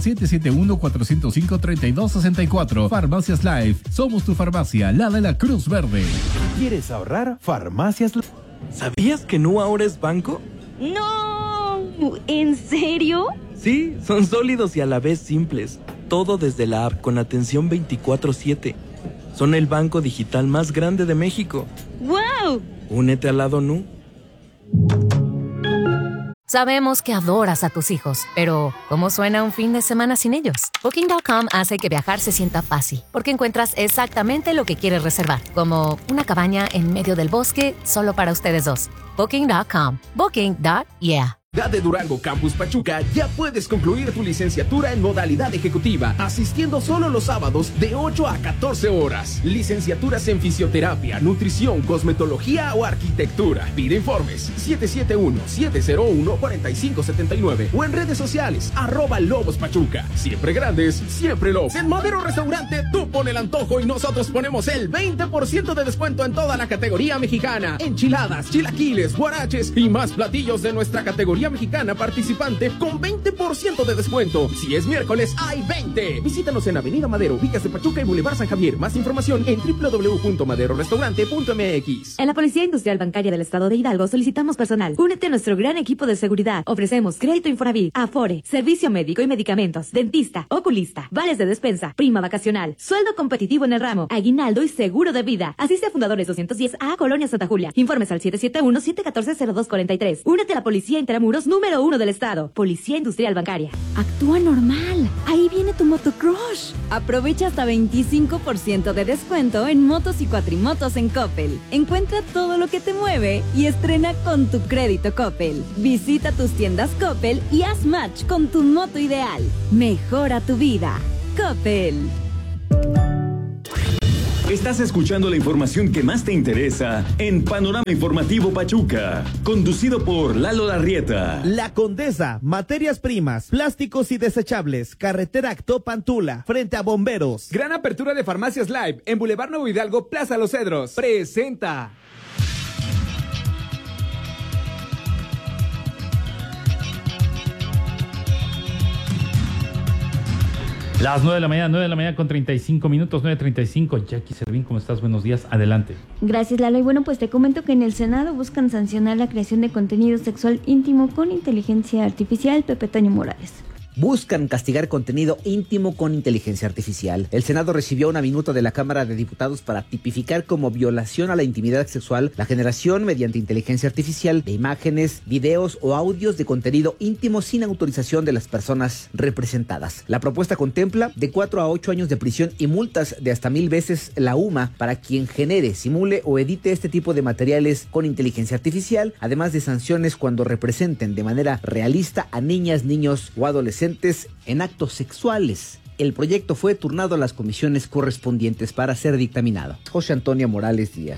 771-405-3264. Farmacias Life. Somos tu farmacia, la de la Cruz Verde. ¿Quieres ahorrar? Farmacias Life. ¿Sabías que Nu ahora es banco? ¡No! ¿En serio? Sí, son sólidos y a la vez simples. Todo desde la app con atención 24/7. Son el banco digital más grande de México. ¡Wow! Únete al lado Nu. Sabemos que adoras a tus hijos, pero ¿cómo suena un fin de semana sin ellos? Booking.com hace que viajar se sienta fácil, porque encuentras exactamente lo que quieres reservar, como una cabaña en medio del bosque solo para ustedes dos. Booking.com. Booking.yeah. De Durango Campus Pachuca ya puedes concluir tu licenciatura en modalidad ejecutiva, asistiendo solo los sábados de 8 a 14 horas. Licenciaturas en fisioterapia, nutrición, cosmetología o arquitectura. Pide informes 771-701-4579 o en redes sociales @Lobos Pachuca. Siempre grandes, siempre Lobos. En Madero Restaurante tú pon el antojo y nosotros ponemos el 20% de descuento en toda la categoría mexicana. Enchiladas, chilaquiles, guaraches y más platillos de nuestra categoría Tortilla mexicana participante con 20% de descuento. Si es miércoles, hay 20. Visítanos en Avenida Madero, Villas de Pachuca y Boulevard San Javier. Más información en www.maderorestaurante.mx. En la Policía Industrial Bancaria del Estado de Hidalgo solicitamos personal. Únete a nuestro gran equipo de seguridad. Ofrecemos crédito Infonavit, Afore, servicio médico y medicamentos, dentista, oculista, vales de despensa, prima vacacional, sueldo competitivo en el ramo, aguinaldo y seguro de vida. Asiste a Fundadores 210 a Colonia Santa Julia. Informes al 771-714-0243. Únete a la Policía Intramuros número 1 del Estado. Policía Industrial Bancaria. Actúa normal. Ahí viene tu motocrush. Aprovecha hasta 25% de descuento en motos y cuatrimotos en Coppel. Encuentra todo lo que te mueve y estrena con tu crédito Coppel. Visita tus tiendas Coppel y haz match con tu moto ideal. Mejora tu vida. Coppel. Estás escuchando la información que más te interesa en Panorama Informativo Pachuca, conducido por Lalo Larrieta. La Condesa, materias primas, plásticos y desechables, carretera Actopantula, frente a Bomberos. Gran apertura de Farmacias Live en Boulevard Nuevo Hidalgo, Plaza Los Cedros. Presenta. Las 9 de la mañana con 35 minutos, 9:35. Jackie Servín, ¿cómo estás? Buenos días, adelante. Gracias, Lalo. Y bueno, pues te comento que en el Senado buscan sancionar la creación de contenido sexual íntimo con inteligencia artificial. Pepe Toño Morales. Buscan castigar contenido íntimo con inteligencia artificial. El Senado recibió una minuta de la Cámara de Diputados para tipificar como violación a la intimidad sexual la generación mediante inteligencia artificial de imágenes, videos o audios de contenido íntimo sin autorización de las personas representadas. La propuesta contempla de 4 a 8 años de prisión y multas de hasta 1000 veces la UMA para quien genere, simule o edite este tipo de materiales con inteligencia artificial, además de sanciones cuando representen de manera realista a niñas, niños o adolescentes en actos sexuales. El proyecto fue turnado a las comisiones correspondientes para ser dictaminado. José Antonio Morales Díaz.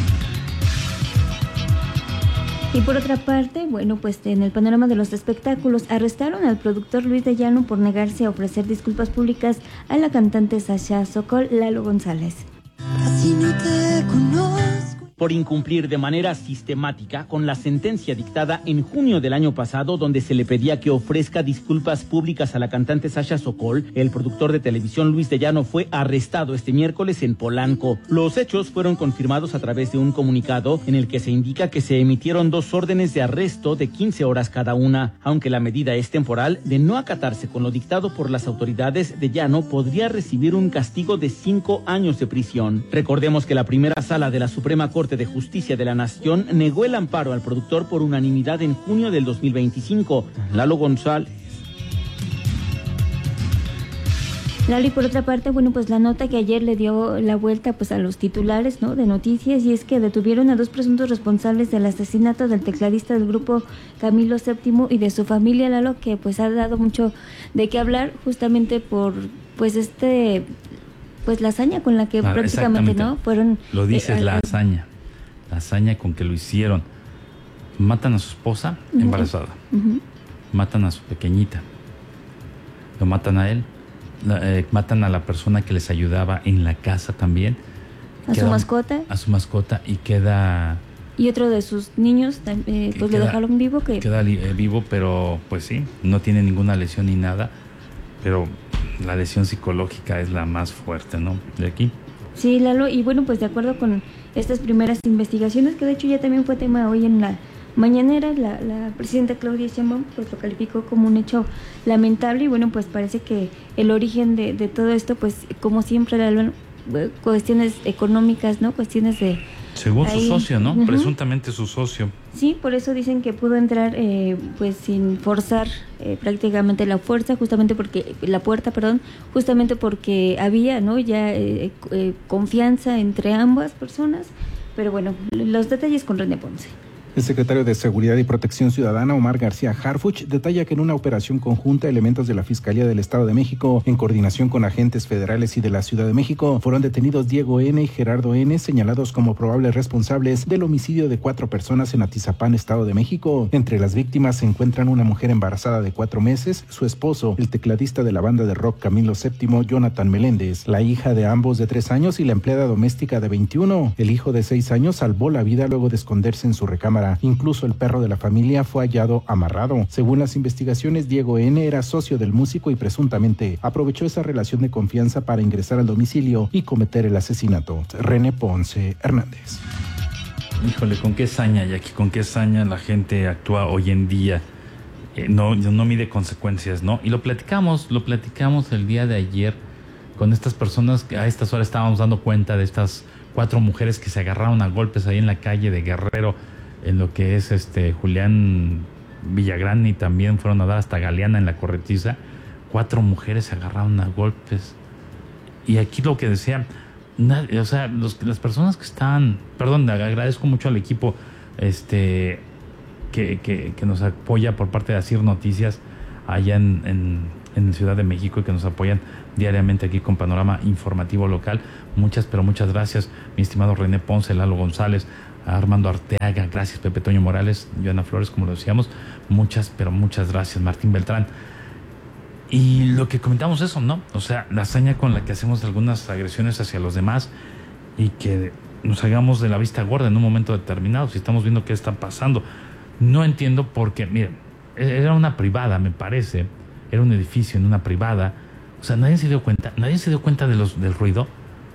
Y por otra parte, bueno, pues en el panorama de los espectáculos, arrestaron al productor Luis de Llano por negarse a ofrecer disculpas públicas a la cantante Sasha Sokol Lalo González. Casi no te conozco. Por incumplir de manera sistemática con la sentencia dictada en junio del año pasado, donde se le pedía que ofrezca disculpas públicas a la cantante Sasha Sokol, el productor de televisión Luis de Llano fue arrestado este miércoles en Polanco. Los hechos fueron confirmados a través de un comunicado en el que se indica que se emitieron 2 órdenes de arresto de 15 horas cada una. Aunque la medida es temporal, de no acatarse con lo dictado por las autoridades, de Llano podría recibir un castigo de 5 años de prisión. Recordemos que la primera sala de la Suprema Corte de Justicia de la Nación negó el amparo al productor por unanimidad en junio del 2025. Lalo González. Lalo, y por otra parte, bueno, pues la nota que ayer le dio la vuelta pues a los titulares, ¿no?, de noticias, y es que detuvieron a 2 presuntos responsables del asesinato del tecladista del grupo Camilo VII y de su familia, Lalo, que pues ha dado mucho de qué hablar justamente por pues la hazaña con la que prácticamente, ¿no?, fueron... Lo dices, la hazaña con que lo hicieron. Matan a su esposa embarazada, matan a su pequeñita, lo matan a él, matan a la persona que les ayudaba en la casa también. A su mascota y queda... Y otro de sus niños, pues lo dejaron vivo. Queda vivo, pero pues sí, no tiene ninguna lesión ni nada, pero la lesión psicológica es la más fuerte, ¿no?, de aquí. Sí, Lalo, y bueno, pues de acuerdo con estas primeras investigaciones, que de hecho ya también fue tema hoy en la mañanera, la presidenta Claudia Sheinbaum pues lo calificó como un hecho lamentable, y bueno, pues parece que el origen de todo esto, pues como siempre, Lalo, cuestiones económicas, ¿no?, cuestiones de... Según su socio, ¿no? Presuntamente su socio. Sí, por eso dicen que pudo entrar pues sin forzar prácticamente la puerta, justamente porque había, ¿no?, ya confianza entre ambas personas. Pero bueno, los detalles con René Ponce. El secretario de Seguridad y Protección Ciudadana, Omar García Harfuch, detalla que en una operación conjunta, elementos de la Fiscalía del Estado de México, en coordinación con agentes federales y de la Ciudad de México, fueron detenidos Diego N. y Gerardo N., señalados como probables responsables del homicidio de 4 personas en Atizapán, Estado de México. Entre las víctimas se encuentran una mujer embarazada de 4 meses, su esposo, el tecladista de la banda de rock Camilo VII, Jonathan Meléndez, la hija de ambos de 3 años y la empleada doméstica de 21. El hijo de 6 años salvó la vida luego de esconderse en su recámara nada. Incluso el perro de la familia fue hallado amarrado. Según las investigaciones, Diego N. era socio del músico y presuntamente aprovechó esa relación de confianza para ingresar al domicilio y cometer el asesinato. René Ponce Hernández. Híjole, con qué saña, Jackie, con qué saña la gente actúa hoy en día. No mide consecuencias, ¿no? Y lo platicamos el día de ayer con estas personas que a estas horas estábamos dando cuenta de estas 4 mujeres que se agarraron a golpes ahí en la calle de Guerrero, en lo que es Julián Villagrán, y también fueron a dar hasta Galeana en la Corretiza. 4 mujeres se agarraron a golpes. Y aquí lo que decía, o sea, las personas que están, perdón, agradezco mucho al equipo que nos apoya por parte de Asir Noticias allá en Ciudad de México, y que nos apoyan diariamente aquí con Panorama Informativo Local. Muchas gracias, mi estimado René Ponce, Lalo González, Armando Arteaga, gracias Pepe Toño Morales, Joana Flores, como lo decíamos, muchas gracias, Martín Beltrán. Y lo que comentamos eso, ¿no? O sea, la hazaña con la que hacemos algunas agresiones hacia los demás y que nos hagamos de la vista gorda en un momento determinado, si estamos viendo qué está pasando. No entiendo por qué, miren, era una privada, me parece, era un edificio en una privada. O sea, nadie se dio cuenta del ruido.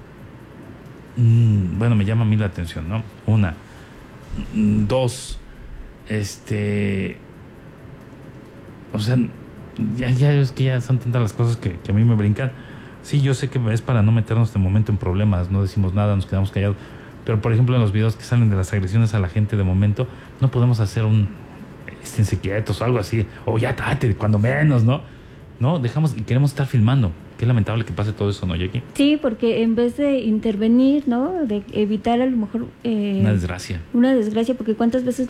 Bueno, me llama a mí la atención, ¿no? 1, 2, o sea, ya es que ya son tantas las cosas que a mí me brincan. Sí, yo sé que es para no meternos de momento en problemas, no decimos nada, nos quedamos callados. Pero, por ejemplo, en los videos que salen de las agresiones a la gente de momento, no podemos hacer esténse quietos o algo así, o ya tate, cuando menos, ¿no? No, dejamos y queremos estar filmando. Qué lamentable que pase todo eso, ¿no, Jackie? Sí, porque en vez de intervenir, ¿no? De evitar a lo mejor... una desgracia. Una desgracia, porque cuántas veces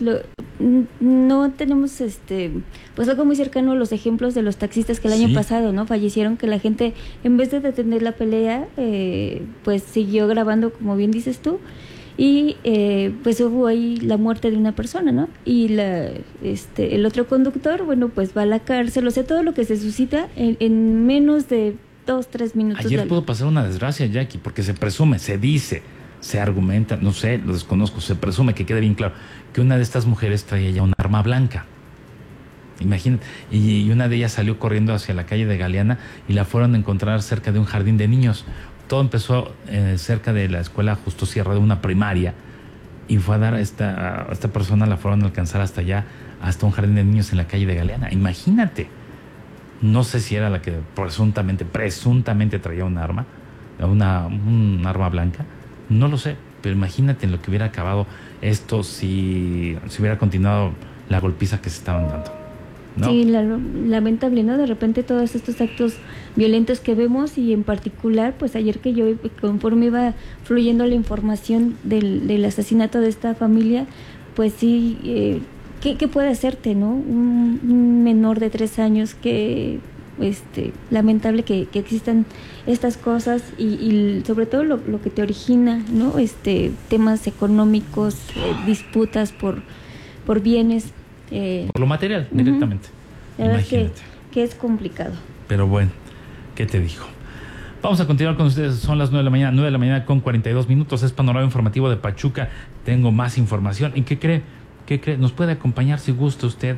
no tenemos pues algo muy cercano a los ejemplos de los taxistas que el año pasado, ¿no? Fallecieron, que la gente, en vez de detener la pelea, pues siguió grabando, como bien dices tú, y pues hubo ahí la muerte de una persona, ¿no? Y el otro conductor, bueno, pues va a la cárcel. O sea, todo lo que se suscita en menos de 2-3 minutos. Ayer pudo pasar una desgracia, Jackie, porque se presume, se dice, se argumenta, no sé, lo desconozco, se presume, que quede bien claro, que una de estas mujeres traía ya un arma blanca. Imagínate, y una de ellas salió corriendo hacia la calle de Galeana y la fueron a encontrar cerca de un jardín de niños. Todo empezó cerca de la escuela Justo Sierra, de una primaria, y fue a dar a esta persona, la fueron a alcanzar hasta allá, hasta un jardín de niños en la calle de Galeana. Imagínate. No sé si era la que presuntamente traía un arma blanca, no lo sé, pero imagínate en lo que hubiera acabado esto si hubiera continuado la golpiza que se estaban dando, ¿no? Sí, lamentable, ¿no? De repente todos estos actos violentos que vemos, y en particular, pues ayer que yo, conforme iba fluyendo la información del asesinato de esta familia, pues sí... ¿Qué puede hacerte, no? Un menor de 3 años que, lamentable que existan estas cosas, y sobre todo lo que te origina, ¿no? Temas económicos, disputas por bienes. Por lo material, directamente. La verdad que es complicado. Pero bueno, ¿qué te digo? Vamos a continuar con ustedes, son las 9 de la mañana con 42 minutos, es Panorama Informativo de Pachuca. Tengo más información. ¿Y qué cree? ¿Nos puede acompañar, si gusta usted,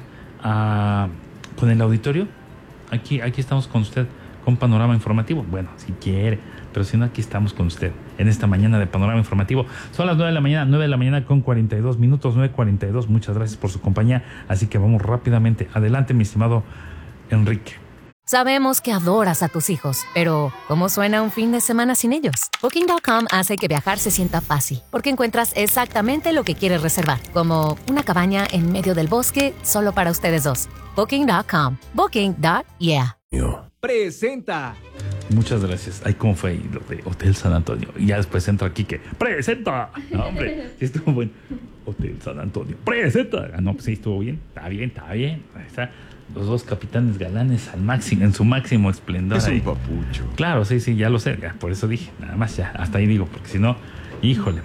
con el auditorio? Aquí estamos con usted, con Panorama Informativo. Bueno, si quiere, pero si no, aquí estamos con usted en esta mañana de Panorama Informativo. Son las 9 de la mañana con 42 minutos, 9:42. Muchas gracias por su compañía. Así que vamos rápidamente. Adelante, mi estimado Enrique. Sabemos que adoras a tus hijos, pero ¿cómo suena un fin de semana sin ellos? Booking.com hace que viajar se sienta fácil, porque encuentras exactamente lo que quieres reservar, como una cabaña en medio del bosque solo para ustedes dos. Booking.com. Booking.yeah. Presenta. Muchas gracias. Ay, ¿cómo fue ahí lo de Hotel San Antonio? Y ya después entra aquí que ¡presenta! No, hombre, sí estuvo bueno. Hotel San Antonio, ¡presenta! Ah, no, pues sí, estuvo bien. Está bien. Ahí está. Los dos capitanes galanes al máximo, en su máximo esplendor. Es un papucho. Claro, sí, ya lo sé. Ya, por eso dije, nada más ya, hasta ahí digo, porque si no, híjole.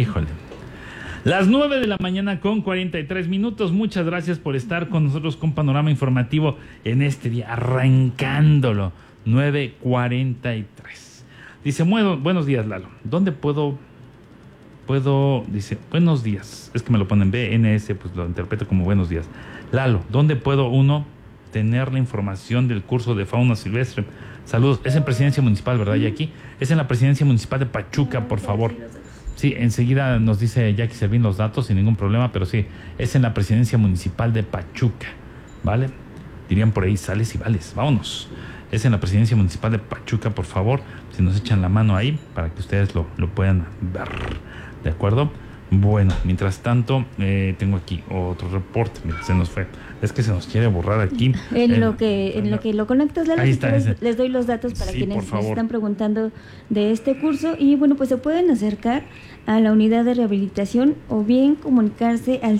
Las 9 de la mañana con 43 minutos. Muchas gracias por estar con nosotros con Panorama Informativo en este día, arrancándolo. 9:43. Dice, buenos días, Lalo. ¿Dónde puedo puedo, dice, buenos días, es que me lo ponen BNS, pues lo interpreto como buenos días. Lalo, ¿dónde puedo uno tener la información del curso de fauna silvestre? Saludos, es en Presidencia Municipal, ¿verdad, Jackie? Es en la Presidencia Municipal de Pachuca, por favor. Sí, enseguida nos dice Jackie Servín los datos sin ningún problema, pero sí, es en la Presidencia Municipal de Pachuca, ¿vale? Dirían por ahí, sales y vales, vámonos. Es en la Presidencia Municipal de Pachuca, por favor, si nos echan la mano ahí, para que ustedes lo puedan ver, ¿de acuerdo? Bueno, mientras tanto, tengo aquí otro reporte. Mira, se nos fue. Es que se nos quiere borrar aquí. En lo que lo conectas, Lalo, ahí está, les doy los datos para sí, quienes nos están preguntando de este curso. Y bueno, pues se pueden acercar a la unidad de rehabilitación o bien comunicarse al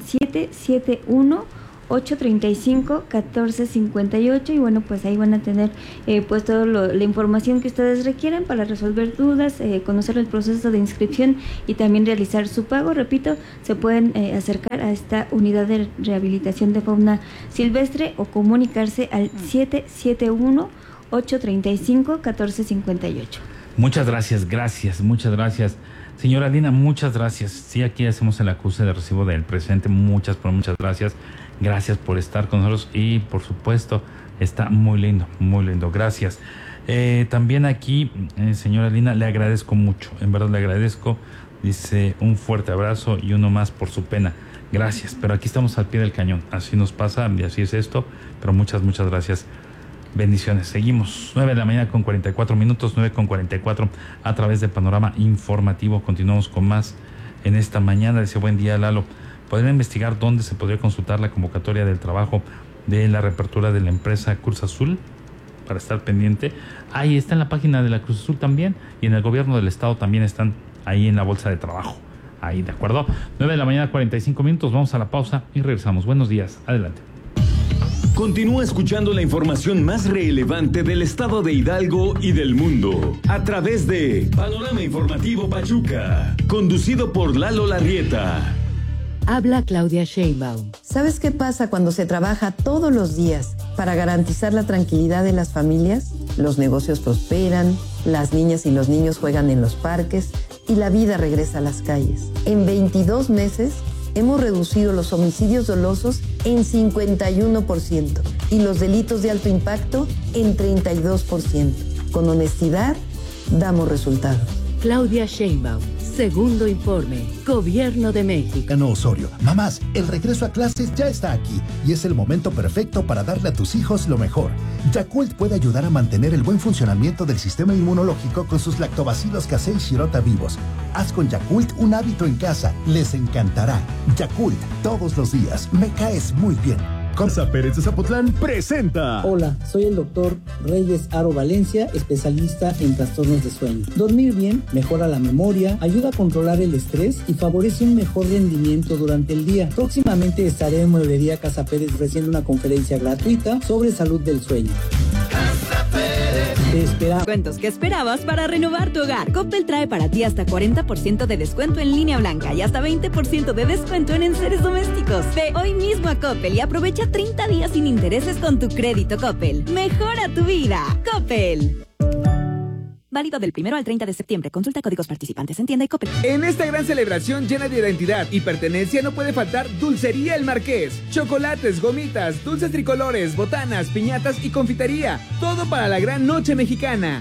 771-835-1458 y bueno, pues ahí van a tener pues toda la información que ustedes requieran para resolver dudas, conocer el proceso de inscripción y también realizar su pago. Repito, se pueden acercar a esta unidad de rehabilitación de fauna silvestre o comunicarse al 771-835-1458. Muchas gracias, muchas gracias. Señora Lina, muchas gracias. Sí, aquí hacemos el acuse de recibo del presidente. Muchas gracias. Gracias por estar con nosotros y, por supuesto, está muy lindo. Gracias. También aquí, señora Lina, le agradezco mucho. En verdad le agradezco. Dice, un fuerte abrazo y uno más por su pena. Gracias. Pero aquí estamos al pie del cañón. Así nos pasa y así es esto. Pero muchas gracias. Bendiciones. Seguimos. 9 de la mañana con 44 minutos, 9:44 a través de Panorama Informativo. Continuamos con más en esta mañana. Dice, buen día, Lalo. ¿Podría investigar dónde se podría consultar la convocatoria del trabajo de la reapertura de la empresa Cruz Azul? Para estar pendiente. Ahí está en la página de la Cruz Azul también. Y en el gobierno del estado también están ahí en la bolsa de trabajo. Ahí, ¿de acuerdo? 9 de la mañana, 45 minutos. Vamos a la pausa y regresamos. Buenos días. Adelante. Continúa escuchando la información más relevante del estado de Hidalgo y del mundo a través de Panorama Informativo Pachuca, conducido por Lalo Larrieta. Habla Claudia Sheinbaum. ¿Sabes qué pasa cuando se trabaja todos los días para garantizar la tranquilidad de las familias? Los negocios prosperan, las niñas y los niños juegan en los parques y la vida regresa a las calles. En 22 meses hemos reducido los homicidios dolosos en 51% y los delitos de alto impacto en 32%. Con honestidad, damos resultados. Claudia Sheinbaum, segundo informe, Gobierno de México. Cano Osorio, mamás, el regreso a clases ya está aquí y es el momento perfecto para darle a tus hijos lo mejor. Yakult puede ayudar a mantener el buen funcionamiento del sistema inmunológico con sus lactobacilos casei shirota vivos. Haz con Yakult un hábito en casa, les encantará. Yakult, todos los días, me caes muy bien. Casa Pérez de Zapotlán presenta. Hola, soy el doctor Reyes Aro Valencia, especialista en trastornos de sueño. Dormir bien mejora la memoria, ayuda a controlar el estrés y favorece un mejor rendimiento durante el día. Próximamente estaré en Mueblería Casa Pérez ofreciendo una conferencia gratuita sobre salud del sueño. Te esperamos. Cuentos que esperabas para renovar tu hogar. Coppel trae para ti hasta 40% de descuento en línea blanca y hasta 20% de descuento en enseres domésticos. Ve hoy mismo a Coppel y aprovecha 30 días sin intereses con tu crédito Coppel. Mejora tu vida. Coppel. Válido del 1 al 30 de septiembre. Consulta códigos participantes en tienda y Coppel. En esta gran celebración llena de identidad y pertenencia no puede faltar Dulcería El Marqués. Chocolates, gomitas, dulces tricolores, botanas, piñatas y confitería. Todo para la gran noche mexicana.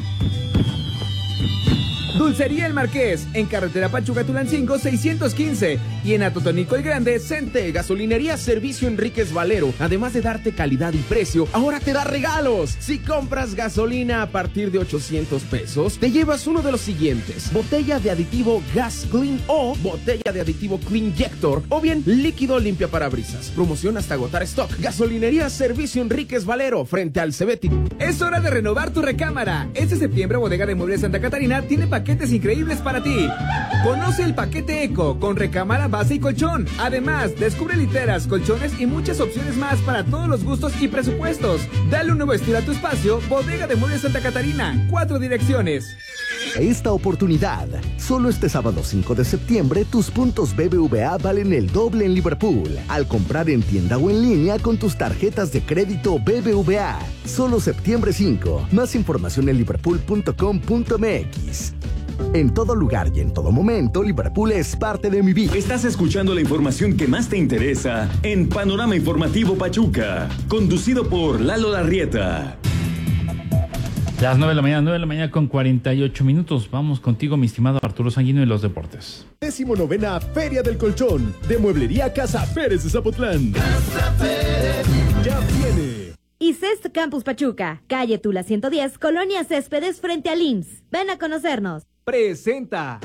Dulcería El Marqués, en carretera Pachuca-Tulancingo 615 y en Atotonilco el Grande, Cente. Gasolinería Servicio Enríquez Valero, además de darte calidad y precio, ahora te da regalos. Si compras gasolina a partir de 800 pesos, te llevas uno de los siguientes: botella de aditivo Gas Clean o botella de aditivo Clean Jector, o bien líquido limpia parabrisas. Promoción hasta agotar stock. Gasolinería Servicio Enríquez Valero, frente al Cebetic. Es hora de renovar tu recámara. Este septiembre Bodega de Muebles Santa Catarina tiene paquetes increíbles para ti. Conoce el paquete Eco con recámara, base y colchón. Además, descubre literas, colchones y muchas opciones más para todos los gustos y presupuestos. Dale un nuevo estilo a tu espacio. Bodega de Muebles Santa Catarina, 4 direcciones. Esta oportunidad, solo este sábado 5 de septiembre, tus puntos BBVA valen el doble en Liverpool. Al comprar en tienda o en línea con tus tarjetas de crédito BBVA. Solo septiembre 5. Más información en liverpool.com.mx. En todo lugar y en todo momento, Liverpool es parte de mi vida. Estás escuchando la información que más te interesa en Panorama Informativo Pachuca, conducido por Lalo Larrieta. Las 9 de la mañana con 48 minutos. Vamos contigo, mi estimado Arturo Sanguino, y los deportes. 19ª Feria del Colchón de Mueblería Casa Pérez de Zapotlán. Casa Pérez ya viene. ICEST Campus Pachuca, calle Tula 110, Colonia Céspedes, frente al IMSS. Ven a conocernos. Presenta.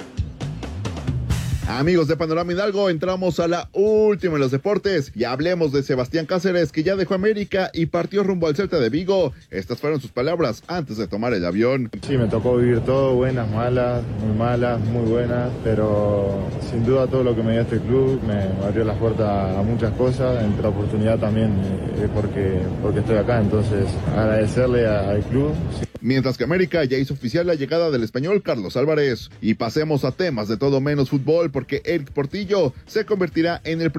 Amigos de Panorama Hidalgo, entramos a la última en los deportes y hablemos de Sebastián Cáceres, que ya dejó América y partió rumbo al Celta de Vigo. Estas fueron sus palabras antes de tomar el avión. Sí, me tocó vivir todo, buenas, malas, muy buenas, pero sin duda todo lo que me dio este club me abrió las puertas a muchas cosas, entre la oportunidad también porque estoy acá, entonces agradecerle al club. Sí. Mientras que América ya hizo oficial la llegada del español Carlos Álvarez. Y pasemos a temas de todo menos fútbol, porque Eric Portillo se convertirá en el